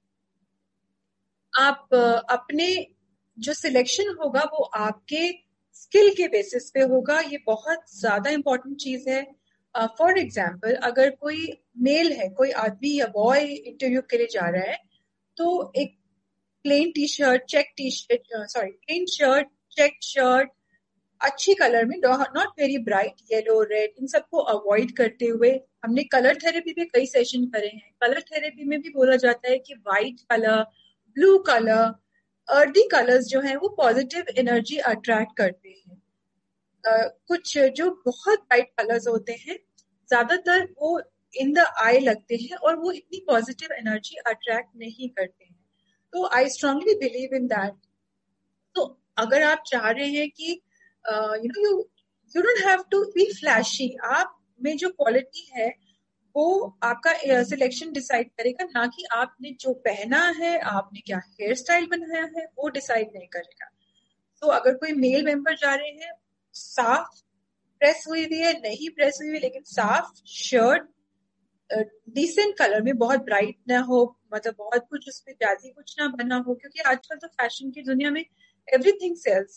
आप uh, अपने जो सिलेक्शन होगा वो आपके स्किल के बेसिस पे होगा। ये बहुत ज्यादा इंपॉर्टेंट चीज है। फॉर uh, एग्जाम्पल अगर कोई मेल है, कोई आदमी या बॉय इंटरव्यू के लिए जा रहा है तो एक plane T shirt, check T shirt, sorry plain shirt, check shirt, अच्छी कलर में, not very bright yellow, red, इन सबको अवॉइड करते हुए, हमने कलर थेरेपी पे कई सेशन करे हैं। कलर थेरेपी में भी बोला जाता है कि white colour, blue colour, earthy colours जो हैं वो पॉजिटिव एनर्जी अट्रैक्ट करते हैं। uh, कुछ जो बहुत ब्राइट कलर्स होते हैं ज्यादातर वो इन द आई लगते हैं और वो इतनी पॉजिटिव एनर्जी अट्रैक्ट नहीं करते हैं। तो I strongly believe in that. तो अगर आप चाह रहे हैं कि you know you you don't have to be flashy. आप में जो क्वालिटी है वो आपका सिलेक्शन डिसाइड करेगा, ना कि आपने जो पहना है, आपने क्या हेयर स्टाइल बनाया है, वो डिसाइड नहीं करेगा. तो अगर कोई मेल मेंबर जा रहे हैं, साफ प्रेस हुई हुई है, नहीं प्रेस हुई हुई, लेकिन साफ शर्ट, डिसेंट कलर में, बहुत ब्राइट ना हो, मतलब बहुत कुछ उसमें जाती कुछ ना बना हो, क्योंकि आजकल तो फैशन की दुनिया में everything sales.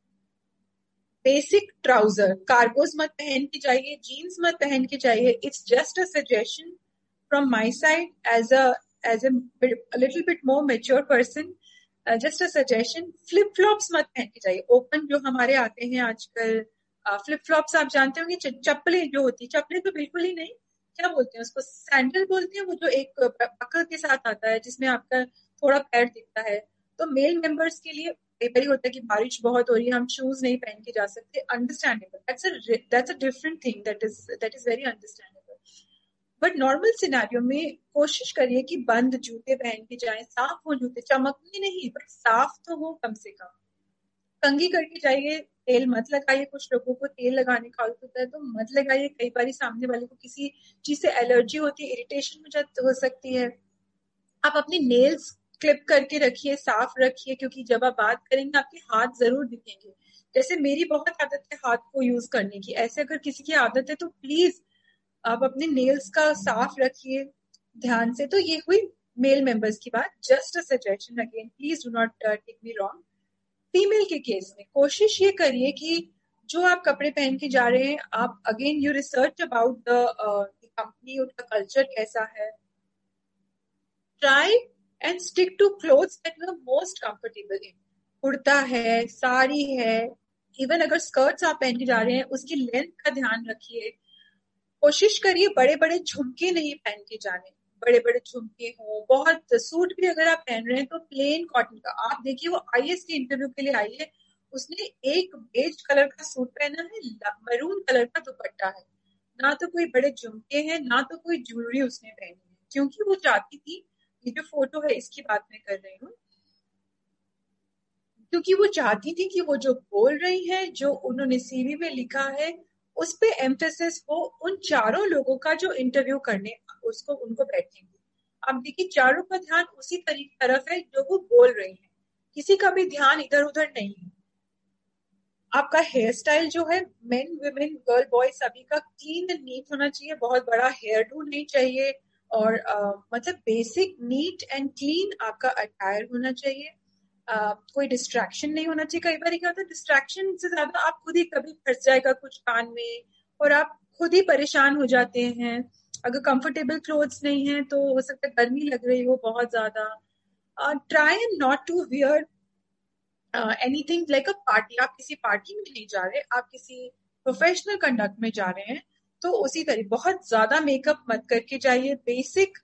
Basic trouser, cargoes मत पहन के जाइए, जीन्स मत पहन के जाइए. It's just a suggestion from my side as a as a little bit more mature person. Just a suggestion. Flip flops मत पहन के जाइए. ओपन जो हमारे आते हैं आजकल फ्लिप uh, फ्लॉप्स आप जानते होंगे, चप्पलें जो होती है, चप्पलें तो बिल्कुल ही नहीं, क्या बोलते हैं उसको, सैंडल बोलते हैं, वो जो एक पकड़ के साथ आता है जिसमें आपका थोड़ा पैर दिखता है. तो मेल मेंबर्स के लिए पेपर ही होता है कि बारिश बहुत हो रही है, हम शूज नहीं पहन के जा सकते. Understandable. That's a that's a different thing. That is that is very understandable. But normal scenario में कोशिश करिए कि बंद जूते पहन के जाएं, साफ हो जूते, चमकने नहीं बट साफ तो हो कम से कम. कंघी करके जाइए, तेल मत लगाइए. कुछ लोगों को तेल लगाने का आदत होता है तो मत लगाइए. कई बार सामने वाले को किसी चीज से एलर्जी होती है, इरिटेशन हो सकती है. आप अपनी नेल्स क्लिप करके रखिए, साफ रखिए, क्योंकि जब आप बात करेंगे आपके हाथ जरूर दिखेंगे. जैसे मेरी बहुत आदत है हाथ को यूज करने की, ऐसे अगर किसी की आदत है तो प्लीज आप अपने नेल्स का साफ रखिए ध्यान से. तो ये हुई मेल मेंबर्स की बात. Just a suggestion again, please do not take me wrong. Female के केस में कोशिश ये करिए कि जो आप कपड़े पहन के जा रहे हैं, आप again you research about the company, उनका कल्चर कैसा है. Try and stick to clothes that you are most comfortable in. Kurta है, साड़ी है, इवन अगर स्कर्ट्स आप पहन के जा रहे हैं उसकी लेंथ का ध्यान रखिए. कोशिश करिए बड़े बड़े झुमके नहीं पहन के जाने. बड़े बड़े झुमके हों, बहुत सूट भी अगर आप पहन रहे हैं तो प्लेन कॉटन का. आप देखिए वो आईएएस के इंटरव्यू के लिए आई है, उसने एक बेज कलर का सूट पहना है, मरून कलर का दुपट्टा है. ना तो कोई बड़े झुमके हैं, ना तो कोई ज्वेलरी उसने पहनी है, क्योंकि वो चाहती थी, ये जो फोटो है इसकी बात मैं कर रही हूँ, क्योंकि वो चाहती थी कि वो जो बोल रही है, जो उन्होंने सीवी में लिखा है, उस पे एम्फेसिस हो उन चारों लोगों का जो इंटरव्यू करने उसको उनको बैठेंगे. आप देखिए चारों का ध्यान उसी तरीके तरफ है जो वो बोल रही है, किसी का भी ध्यान इधर उधर नहीं है. आपका हेयर स्टाइल जो है, मेन वुमेन गर्ल बॉय सभी का क्लीन एंड नीट होना चाहिए. बहुत बड़ा हेयर डू नहीं चाहिए, और uh, मतलब बेसिक नीट एंड क्लीन आपका अटायर होना चाहिए. Uh, कोई डिस्ट्रैक्शन नहीं होना चाहिए. कई बार क्या होता है, डिस्ट्रैक्शन से ज्यादा आप खुद ही कभी फंस जाएगा कुछ कान में और आप खुद ही परेशान हो जाते हैं. अगर कंफर्टेबल क्लोथ्स नहीं है तो हो सकता है गर्मी लग रही हो बहुत ज्यादा. Try and not to wear anything like a party. आप किसी पार्टी में नहीं जा रहे, आप किसी प्रोफेशनल कंडक्ट में जा रहे हैं, तो उसी तरीके बहुत ज्यादा मेकअप मत करके जाइए. बेसिक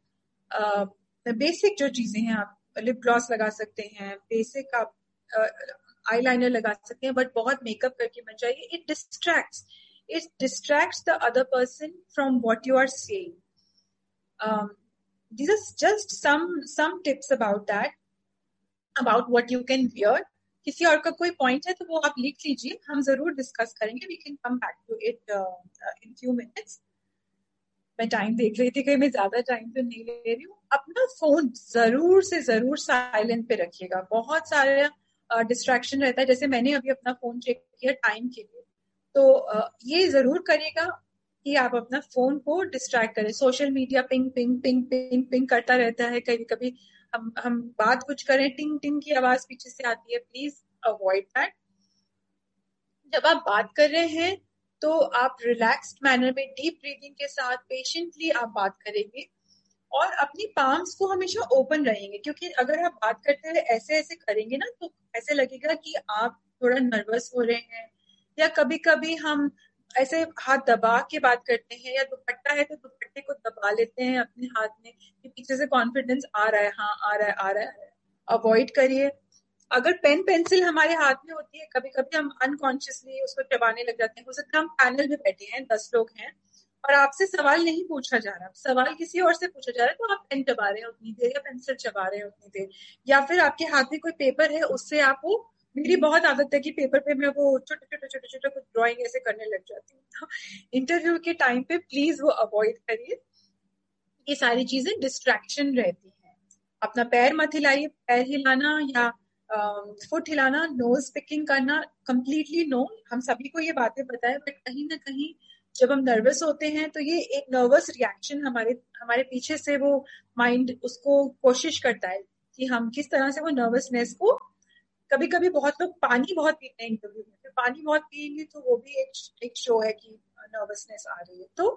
बेसिक जो चीजें हैं, आप लिप ग्लॉस लगा सकते हैं, बेसिक आप आईलाइनर लगा सकते हैं, बट बहुत मेकअप करके मत जाइए. It distracts it distracts the other person from what you are saying. Um, these are just some some tips about that, about what you can wear. किसी और का कोई पॉइंट है तो वो आप लिख लीजिए, हम जरूर डिस्कस करेंगे. We can come back to it uh, uh, in few minutes. मैं टाइम देख रही थी, कहीं मैं ज्यादा टाइम तो नहीं ले रही हूँ. अपना फोन जरूर से जरूर साइलेंट पे रखिएगा. बहुत सारा डिस्ट्रैक्शन uh, रहता है. जैसे मैंने अभी अपना फोन चेक किया टाइम के लिए, तो ये जरूर करिएगा कि आप अपना फोन को डिस्ट्रैक्ट करें. Social media ping ping ping ping ping करता रहता है. कभी कभी हम हम बात कुछ करें, टिंग टिंग की आवाज पीछे से आती है. Please avoid that. जब आप बात कर रहे हैं तो आप रिलैक्स्ड मैनर में डीप ब्रीदिंग के साथ पेशेंटली आप बात करेंगे, और अपनी पाम्स को हमेशा ओपन रहेंगे, क्योंकि अगर आप बात करते हुए ऐसे ऐसे करेंगे ना तो ऐसे लगेगा कि आप थोड़ा नर्वस हो रहे हैं. या कभी कभी हम ऐसे हाथ दबा के बात करते हैं, या दुपट्टा है तो दुपट्टे को दबा लेते हैं अपने हाथ में कि पीछे से कॉन्फिडेंस आ रहा है, हाँ आ रहा है आ रहा है. अवॉइड करिए. अगर पेन पेंसिल हमारे हाथ में होती है, कभी कभी हम अनकॉन्शियसली उसको चबाने लग जाते हैं. हो सकता है हम पैनल में बैठे हैं, दस लोग हैं, और आपसे सवाल नहीं पूछा जा रहा, सवाल किसी और से पूछा जा रहा है, तो आप पेन चबा रहे हैं उतनी देर, या पेंसिल चबा रहे हैं उतनी देर, या फिर आपके हाथ में कोई पेपर है उससे आप वो मेरी बहुत आदत है कि पेपर पे मैं वो छोटे छोटे छोटे छोटे कुछ ड्राइंग ऐसे करने लग जाती हूँ। तो इंटरव्यू के टाइम पे प्लीज वो अवॉइड करिए, ये सारी चीजें डिस्ट्रैक्शन रहती हैं। अपना पैर मत हिलाइए, पैर हिलाना या फुट हिलाना, नोज पिकिंग करना कंप्लीटली नो। हम सभी को ये बातें पता है, बट कहीं ना कहीं जब हम नर्वस होते हैं तो ये एक नर्वस रिएक्शन हमारे हमारे पीछे से वो माइंड उसको कोशिश करता है कि हम किस तरह से वो नर्वसनेस को, कभी कभी बहुत लोग पानी बहुत पीते हैं इंटरव्यू में, फिर पानी बहुत पिएंगे तो वो भी एक एक शो है कि नर्वसनेस आ रही है। तो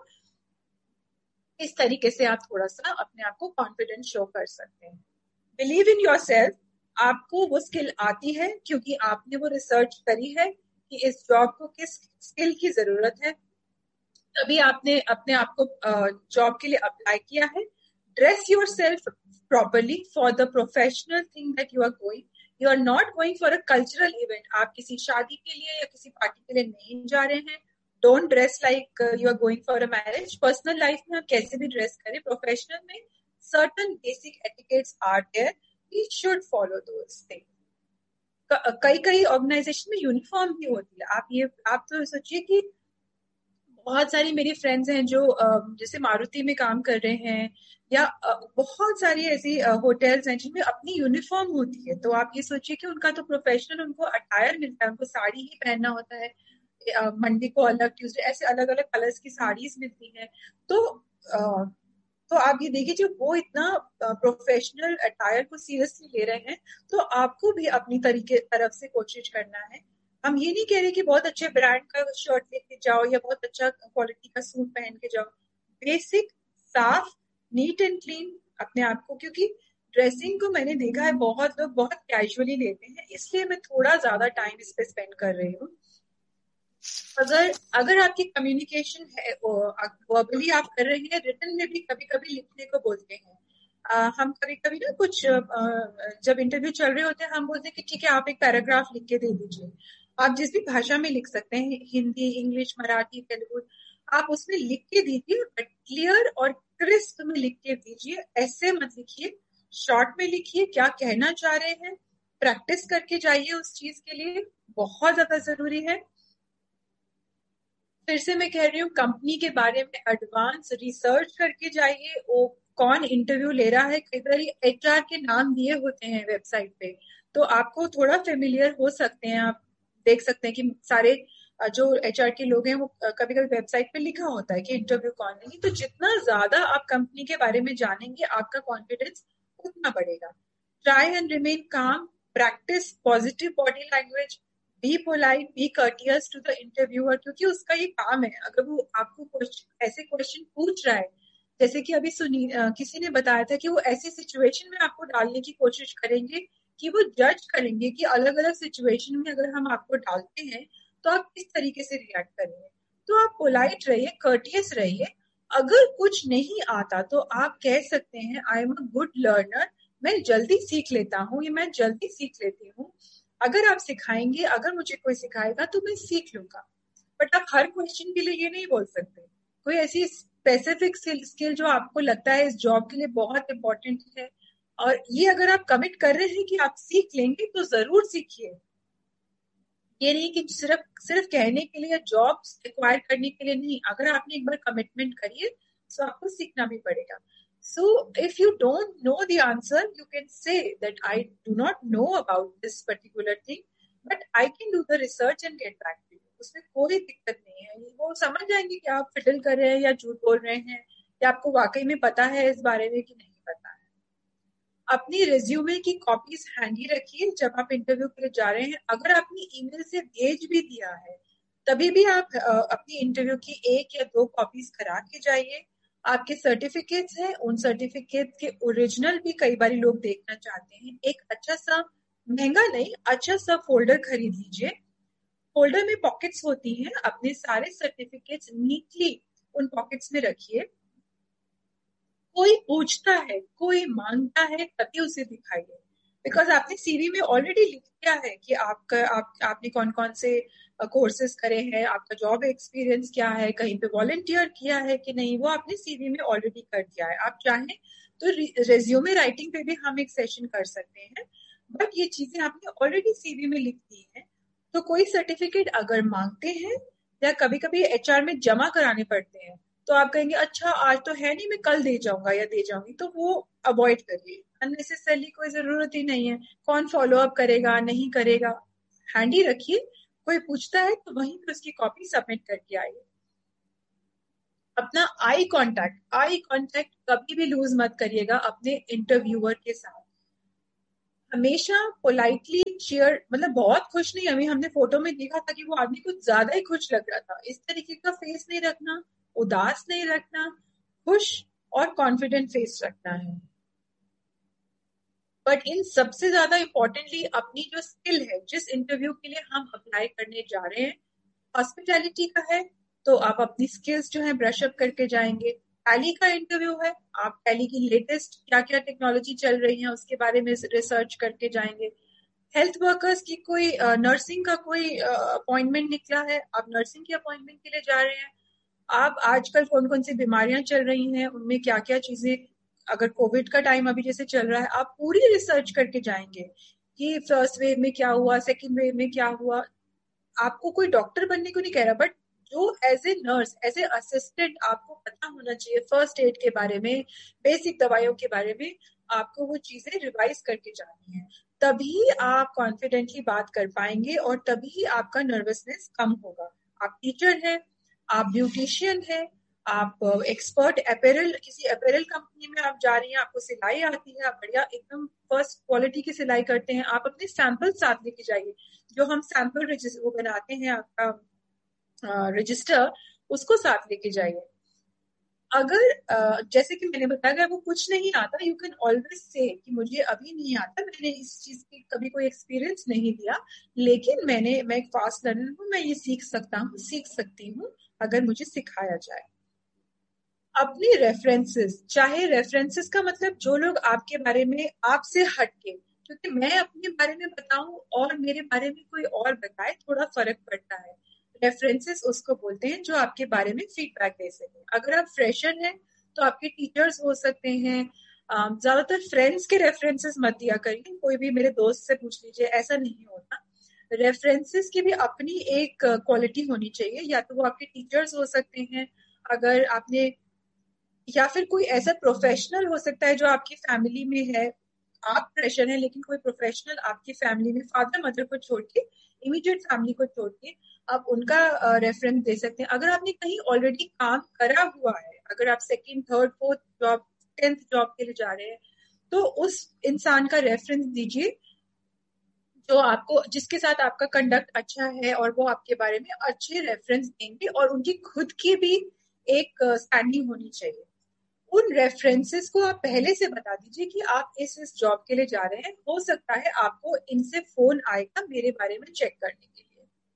इस तरीके से आप थोड़ा सा अपने आप को कॉन्फिडेंस शो कर सकते हैं। बिलीव इन योर सेल्फ, आपको वो स्किल आती है क्योंकि आपने वो रिसर्च करी है कि इस जॉब को किस स्किल की जरूरत है, तभी आपने अपने आप को जॉब के लिए अप्लाई किया है। Dress your self properly for the professional thing that you are going. You are not going for a cultural event, आप किसी शादी के लिए या किसी पार्टी के लिए नहीं जा रहे हैं। Don't dress like you are going for a marriage. Personal life में आप कैसे भी ड्रेस करें, प्रोफेशनल में certain basic etiquettes are there, we should follow those things. कई कई ऑर्गेनाइजेशन में यूनिफॉर्म भी होती है। आप ये आप तो सोचिए कि बहुत सारी मेरी फ्रेंड्स हैं जो जैसे मारुति में काम कर रहे हैं, या बहुत सारी ऐसी होटल्स हैं जिनमें अपनी यूनिफॉर्म होती है। तो आप ये सोचिए कि उनका तो प्रोफेशनल उनको अटायर मिलता है, उनको साड़ी ही पहनना होता है। मंडे को अलग, ट्यूसडे ऐसे अलग अलग कलर्स की साड़ीज मिलती हैं। तो तो आप ये देखिए, जो वो इतना प्रोफेशनल अटायर को सीरियसली ले रहे हैं, तो आपको भी अपनी तरीके तरफ से कोशिश करना है। हम ये नहीं कह रहे कि बहुत अच्छे ब्रांड का शर्ट लेके जाओ या बहुत अच्छा क्वालिटी का सूट पहन के जाओ। बेसिक, साफ, नीट एंड क्लीन अपने आप को, क्योंकि ड्रेसिंग को मैंने देखा है बहुत लोग बहुत कैजुअली लेते हैं, इसलिए मैं थोड़ा ज्यादा टाइम इस पे स्पेंड कर रही हूँ। अगर अगर आपकी कम्युनिकेशन है, वर्बली आप कर रहे हैं, रिटन में भी कभी कभी लिखने को बोलते हैं। आ, हम कभी कभी ना कुछ आ, जब इंटरव्यू चल रहे होते हैं हम बोलते हैं कि ठीक है आप एक पैराग्राफ लिख के दे दीजिए। आप जिस भी भाषा में लिख सकते हैं, हिंदी, इंग्लिश, मराठी, तेलुगु, आप उसमें लिख के दीजिए, बट क्लियर और क्रिस्प में लिख के दीजिए। ऐसे मत लिखिए, शॉर्ट में लिखिए, क्या कहना चाह रहे हैं, प्रैक्टिस करके जाइए उस चीज के लिए, बहुत ज्यादा जरूरी है। फिर से मैं कह रही हूँ, कंपनी के बारे में एडवांस रिसर्च करके जाइए, वो कौन इंटरव्यू ले रहा है। कई बार एचआर के नाम दिए होते हैं वेबसाइट पे, तो आपको थोड़ा फेमिलियर हो सकते हैं। आप देख सकते हैं कि सारे जो एचआर के लोग हैं वो कभी कभी वेबसाइट पे लिखा होता है कि इंटरव्यू कौन लेंगे। तो जितना ज्यादा आप कंपनी के बारे में जानेंगे, आपका कॉन्फिडेंस उतना बढ़ेगा। ट्राई एंड रिमेन काम, practice positive body language, be polite, B courteous to the interviewer, क्योंकि उसका ये काम है। अगर वो आपको ऐसे क्वेश्चन पूछ रहा है, जैसे कि अभी सुनी किसी ने बताया था कि वो ऐसी सिचुएशन में आपको डालने की कोशिश करेंगे कि वो जज करेंगे कि अलग अलग सिचुएशन में अगर हम आपको डालते हैं तो आप किस तरीके से रिएक्ट करेंगे। तो आप पोलाइट रहिए, कर्टियस रहिए। अगर कुछ नहीं आता तो आप कह सकते हैं I am a good learner, मैं जल्दी सीख लेता हूँ, या मैं जल्दी सीख लेती हूँ। अगर आप सिखाएंगे, अगर मुझे कोई सिखाएगा तो मैं सीख लूंगा। बट आप हर क्वेश्चन के लिए ये नहीं बोल सकते। कोई ऐसी स्पेसिफिक स्किल जो आपको लगता है इस जॉब के लिए बहुत इंपॉर्टेंट है, और ये अगर आप कमिट कर रहे हैं कि आप सीख लेंगे, तो जरूर सीखिए। ये नहीं कि सिर्फ सिर्फ कहने के लिए, जॉब एक्वायर करने के लिए नहीं। अगर आपने एक बार कमिटमेंट करिए तो आपको सीखना भी पड़ेगा। So if you don't know the answer, you can say that I do not know about this particular thing, but I can do the research and get back to you. उसमें कोई दिक्कत नहीं है। वो समझ जाएंगे कि आप फिडल कर रहे हैं या झूठ बोल रहे हैं, या आपको वाकई में पता है इस बारे में कि नहीं पता है। अपनी रिज्यूमे की कॉपीज हैंडी रखिए जब आप इंटरव्यू के लिए जा रहे हैं। अगर आपने ईमेल से भेज भी दिया है, तभी भी आप अपनी इंटरव्यू की एक या दो कॉपीज करा के जाइए। आपके सर्टिफिकेट्स हैं, उन सर्टिफिकेट के ओरिजिनल भी कई बार लोग देखना चाहते हैं। एक अच्छा सा, महंगा नहीं, अच्छा सा फोल्डर खरीद लीजिए। फोल्डर में पॉकेट्स होती हैं, अपने सारे सर्टिफिकेट्स नीटली उन पॉकेट्स में रखिए। कोई पूछता है, कोई मांगता है, तभी उसे दिखाइए। बिकॉज आपने सीवी में ऑलरेडी लिख दिया है कि आपका आप, आपने कौन कौन से कोर्सेज करे हैं, आपका जॉब एक्सपीरियंस क्या है, कहीं पे वॉलंटियर किया है कि नहीं, वो आपने सीवी में ऑलरेडी कर दिया है। आप चाहें तो रेज्यूमे राइटिंग पे भी हम एक सेशन कर सकते हैं। बट ये चीजें आपने ऑलरेडी सीवी में लिख दी है, तो कोई सर्टिफिकेट अगर मांगते हैं या कभी कभी एचआर में जमा कराने पड़ते हैं, तो आप कहेंगे अच्छा आज तो है नहीं, मैं कल दे जाऊंगा या दे जाऊंगी, तो वो अवॉइड करिए। अननेसेसरली कोई जरूरत ही नहीं है, कौन फॉलो अप करेगा नहीं करेगा, हैंडी रखिए, कोई पूछता है तो वहीं पर उसकी कॉपी सबमिट करके आइए। अपना आई कांटेक्ट आई कांटेक्ट कभी भी लूज मत करिएगा अपने इंटरव्यूअर के साथ। हमेशा पोलाइटली चीयर, मतलब बहुत खुश नहीं, अभी हमने फोटो में देखा था कि वो आदमी कुछ ज्यादा ही खुश लग रहा था, इस तरीके का फेस नहीं रखना, उदास नहीं रखना, खुश और कॉन्फिडेंट फेस रखना है। बट इन सबसे ज्यादा इंपॉर्टेंटली अपनी जो स्किल है, जिस इंटरव्यू के लिए हम अप्लाई करने जा रहे हैं, हॉस्पिटैलिटी का है तो आप अपनी स्किल्स जो है ब्रश अप करके जाएंगे। टैली का इंटरव्यू है, आप टैली की लेटेस्ट क्या क्या टेक्नोलॉजी चल रही है उसके बारे में रिसर्च करके जाएंगे। हेल्थ वर्कर्स की कोई नर्सिंग का कोई अपॉइंटमेंट निकला है, आप नर्सिंग की अपॉइंटमेंट के लिए जा रहे हैं, आप आजकल कौन कौन सी बीमारियां चल रही हैं, उनमें क्या क्या चीजें, अगर कोविड का टाइम अभी जैसे चल रहा है, आप पूरी रिसर्च करके जाएंगे कि फर्स्ट वेव में क्या हुआ, सेकेंड वेव में क्या हुआ। आपको कोई डॉक्टर बनने को नहीं कह रहा, बट जो as a nurse, as a assistant आपको पता होना चाहिए फर्स्ट एड के बारे में, बेसिक दवाइयों के बारे में, आपको वो चीजें रिवाइज करके जानी है। तभी आप कॉन्फिडेंटली बात कर पाएंगे और तभी आपका नर्वसनेस कम होगा। आप टीचर है, आप ब्यूटिशियन है, आप एक्सपर्ट अपैरल, किसी अपैरल कंपनी में आप जा रही हैं, आपको सिलाई आती है, आप बढ़िया एकदम फर्स्ट क्वालिटी की सिलाई करते हैं, आप अपने सैंपल साथ लेके जाइए। जो हम सैंपल रजिस्टर वो बनाते हैं आपका रजिस्टर, उसको साथ लेके जाइए। अगर जैसे कि मैंने बताया अगर वो कुछ नहीं आता, यू कैन ऑलवेज से कि मुझे अभी नहीं आता, मैंने इस चीज की कभी कोई एक्सपीरियंस नहीं लिया, लेकिन मैंने मैं एक फास्ट लर्नर हूँ, मैं ये सीख सकता हूँ सीख सकती हूँ अगर मुझे सिखाया जाए। अपनी रेफरेंसेस, चाहे रेफरेंसेस का मतलब जो लोग आपके बारे में आपसे हटके, क्योंकि मैं अपने बारे में बताऊं और मेरे बारे में कोई और बताए, थोड़ा फर्क पड़ता है। रेफरेंसेस उसको बोलते हैं जो आपके बारे में फीडबैक दे सके। अगर आप फ्रेशर हैं तो आपके टीचर्स हो सकते हैं। ज्यादातर फ्रेंड्स के रेफरेंसेस मत दिया करिए, कोई भी मेरे दोस्त से पूछ लीजिए, ऐसा नहीं होता। रेफरेंसेस की भी अपनी एक क्वालिटी होनी चाहिए, या तो वो आपके टीचर्स हो सकते हैं, अगर आपने, या फिर कोई ऐसा प्रोफेशनल हो सकता है जो आपकी फैमिली में है। आप फ्रेशर हैं लेकिन कोई प्रोफेशनल आपकी फैमिली में, फादर मदर को छोड़ के, इमीडिएट फैमिली को छोड़ के, आप उनका रेफरेंस दे सकते हैं। अगर आपने कहीं ऑलरेडी काम करा हुआ है, अगर आप second third fourth job tenth job के लिए जा रहे हैं, तो उस इंसान का रेफरेंस दीजिए जो आपको, जिसके साथ आपका कंडक्ट अच्छा है और वो आपके बारे में अच्छे रेफरेंस देंगे, और उनकी खुद की भी एक स्टैंडिंग होनी चाहिए। उन रेफरेंसेस को आप पहले से बता दीजिए कि आप इस इस जॉब के लिए जा रहे हैं, हो सकता है आपको इनसे फोन आएगा मेरे बारे में चेक करने के लिए।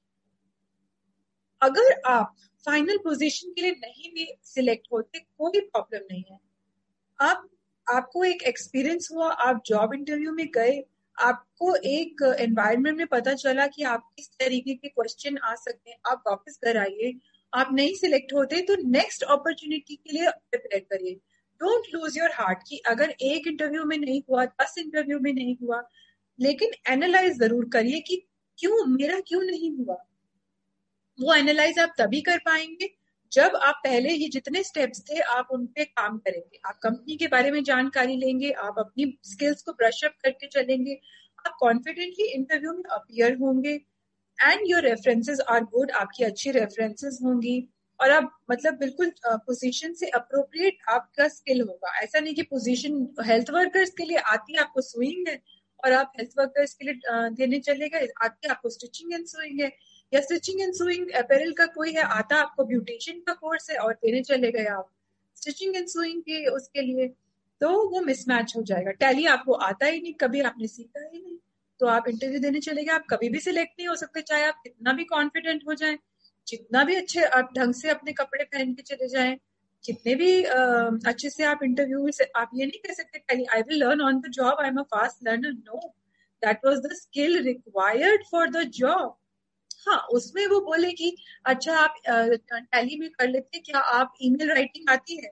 अगर आप फाइनल पोजीशन के लिए नहीं भी सिलेक्ट होते, कोई प्रॉब्लम नहीं है। आप आपको एक एक्सपीरियंस हुआ, आप जॉब इंटरव्यू में गए, आपको एक एनवायरनमेंट में पता चला कि आप किस तरीके के क्वेश्चन आ सकते हैं, आप वापस घर आइए। आप नहीं सिलेक्ट होते तो नेक्स्ट अपॉर्चुनिटी के लिए प्रिपेयर करिए। डोंट लूज योर हार्ट कि अगर एक इंटरव्यू में नहीं हुआ, दस इंटरव्यू में नहीं हुआ, लेकिन एनालाइज जरूर करिए कि क्यों, मेरा क्यों नहीं हुआ। वो एनालाइज आप तभी कर पाएंगे जब आप पहले ही जितने स्टेप्स थे आप उन पे काम करेंगे। आप कंपनी के बारे में जानकारी लेंगे, आप अपनी स्किल्स को ब्रश अप करके चलेंगे, आप कॉन्फिडेंटली इंटरव्यू में अपीयर होंगे, and your references are good, आपकी अच्छी रेफरेंसेस होंगी, और आप मतलब बिल्कुल पोजीशन से अप्रोप्रिएट आपका स्किल होगा। ऐसा नहीं कि पोजीशन हेल्थ वर्कर्स के लिए आती है, आपको सुइंग है और आप हेल्थ वर्कर्स के लिए देने चले गए, आती आपको स्टिचिंग एंड सुइंग है, या स्टिचिंग एंड सुइंग अपैरल का कोई है, आता आपको ब्यूटिशियन का कोर्स है और देने चले गए आप स्टिचिंग एंड सुइंग के उसके लिए, तो वो मिसमैच हो जाएगा। टैली आपको आता ही नहीं, कभी आपने सीखा ही नहीं, तो आप इंटरव्यू देने चले गए, आप कभी भी सिलेक्ट नहीं हो सकते, चाहे आप कितना भी कॉन्फिडेंट हो जाएं, जितना भी अच्छे आप ढंग से अपने कपड़े पहन के चले जाएं, जितने भी uh, अच्छे से आप इंटरव्यू से, आप ये नहीं कह सकते I will learn on the job, I am a fast learner. No, that was the skill required for the job. हाँ, उसमें वो बोले कि अच्छा आप टैली में कर लेते, क्या आप ईमेल राइटिंग आती है,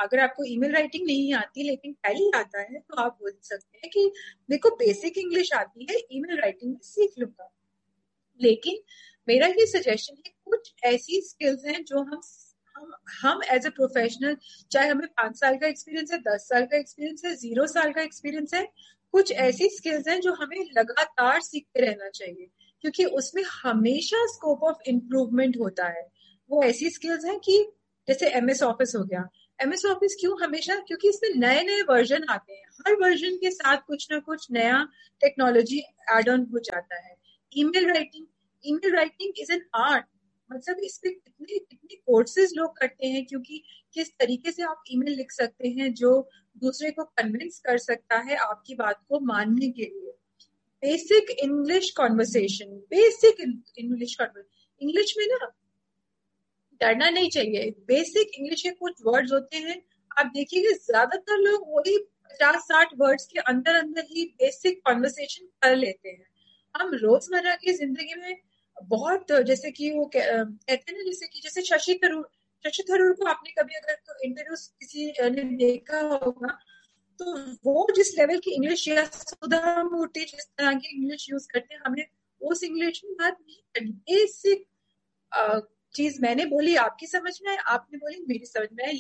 अगर आपको ईमेल राइटिंग नहीं आती लेकिन टैली आता है तो आप बोल सकते हैं कि देखो बेसिक इंग्लिश आती है, ईमेल राइटिंग में सीख लूंगा। लेकिन मेरा ये सजेशन है, कुछ ऐसी स्किल्स हैं जो हम हम हम एज ए प्रोफेशनल, चाहे हमें पांच साल का एक्सपीरियंस है, दस साल का एक्सपीरियंस है, जीरो साल का एक्सपीरियंस है, कुछ ऐसी स्किल्स हैं जो हमें लगातार सीखते रहना चाहिए, क्योंकि उसमें हमेशा स्कोप ऑफ इम्प्रूवमेंट होता है। वो ऐसी स्किल्स हैं कि जैसे एमएस ऑफिस हो गया, एमएस ऑफिस क्यों हमेशा, क्योंकि इसमें नए नए वर्जन आते हैं, हर वर्जन के साथ कुछ ना कुछ नया टेक्नोलॉजी एड ऑन हो जाता है। Email writing, email writing is an art, मतलब इस पे कितने कितने कोर्सेज लोग करते हैं, क्योंकि किस तरीके से आप ईमेल लिख सकते हैं जो दूसरे को कन्विंस कर सकता है आपकी बात को मानने के लिए। Basic English conversation, basic English conversation, English में ना डरना नहीं चाहिए। बेसिक इंग्लिश के कुछ वर्ड्स होते हैं, आप देखिएगा ज्यादातर लोग वही पचास साठ वर्ड्स के अंदर अंदर ही बेसिक कॉन्वर्सेशन कर लेते हैं। हम रोजमर्रा की जिंदगी में बहुत, जैसे कि वो कहते हैं ना, जैसे कि जैसे शशि थरूर, शशि थरूर को आपने कभी अगर तो इंटरव्यू किसी ने देखा होगा, तो वो जिस लेवल की इंग्लिश या सुधा मूर्ति जिस तरह की इंग्लिश यूज करते हैं, हमें उस इंग्लिश में बात नहीं करनी। बेसिक चीज मैंने बोली आपकी समझ में आए, आपने बोली मेरी समझ में आए,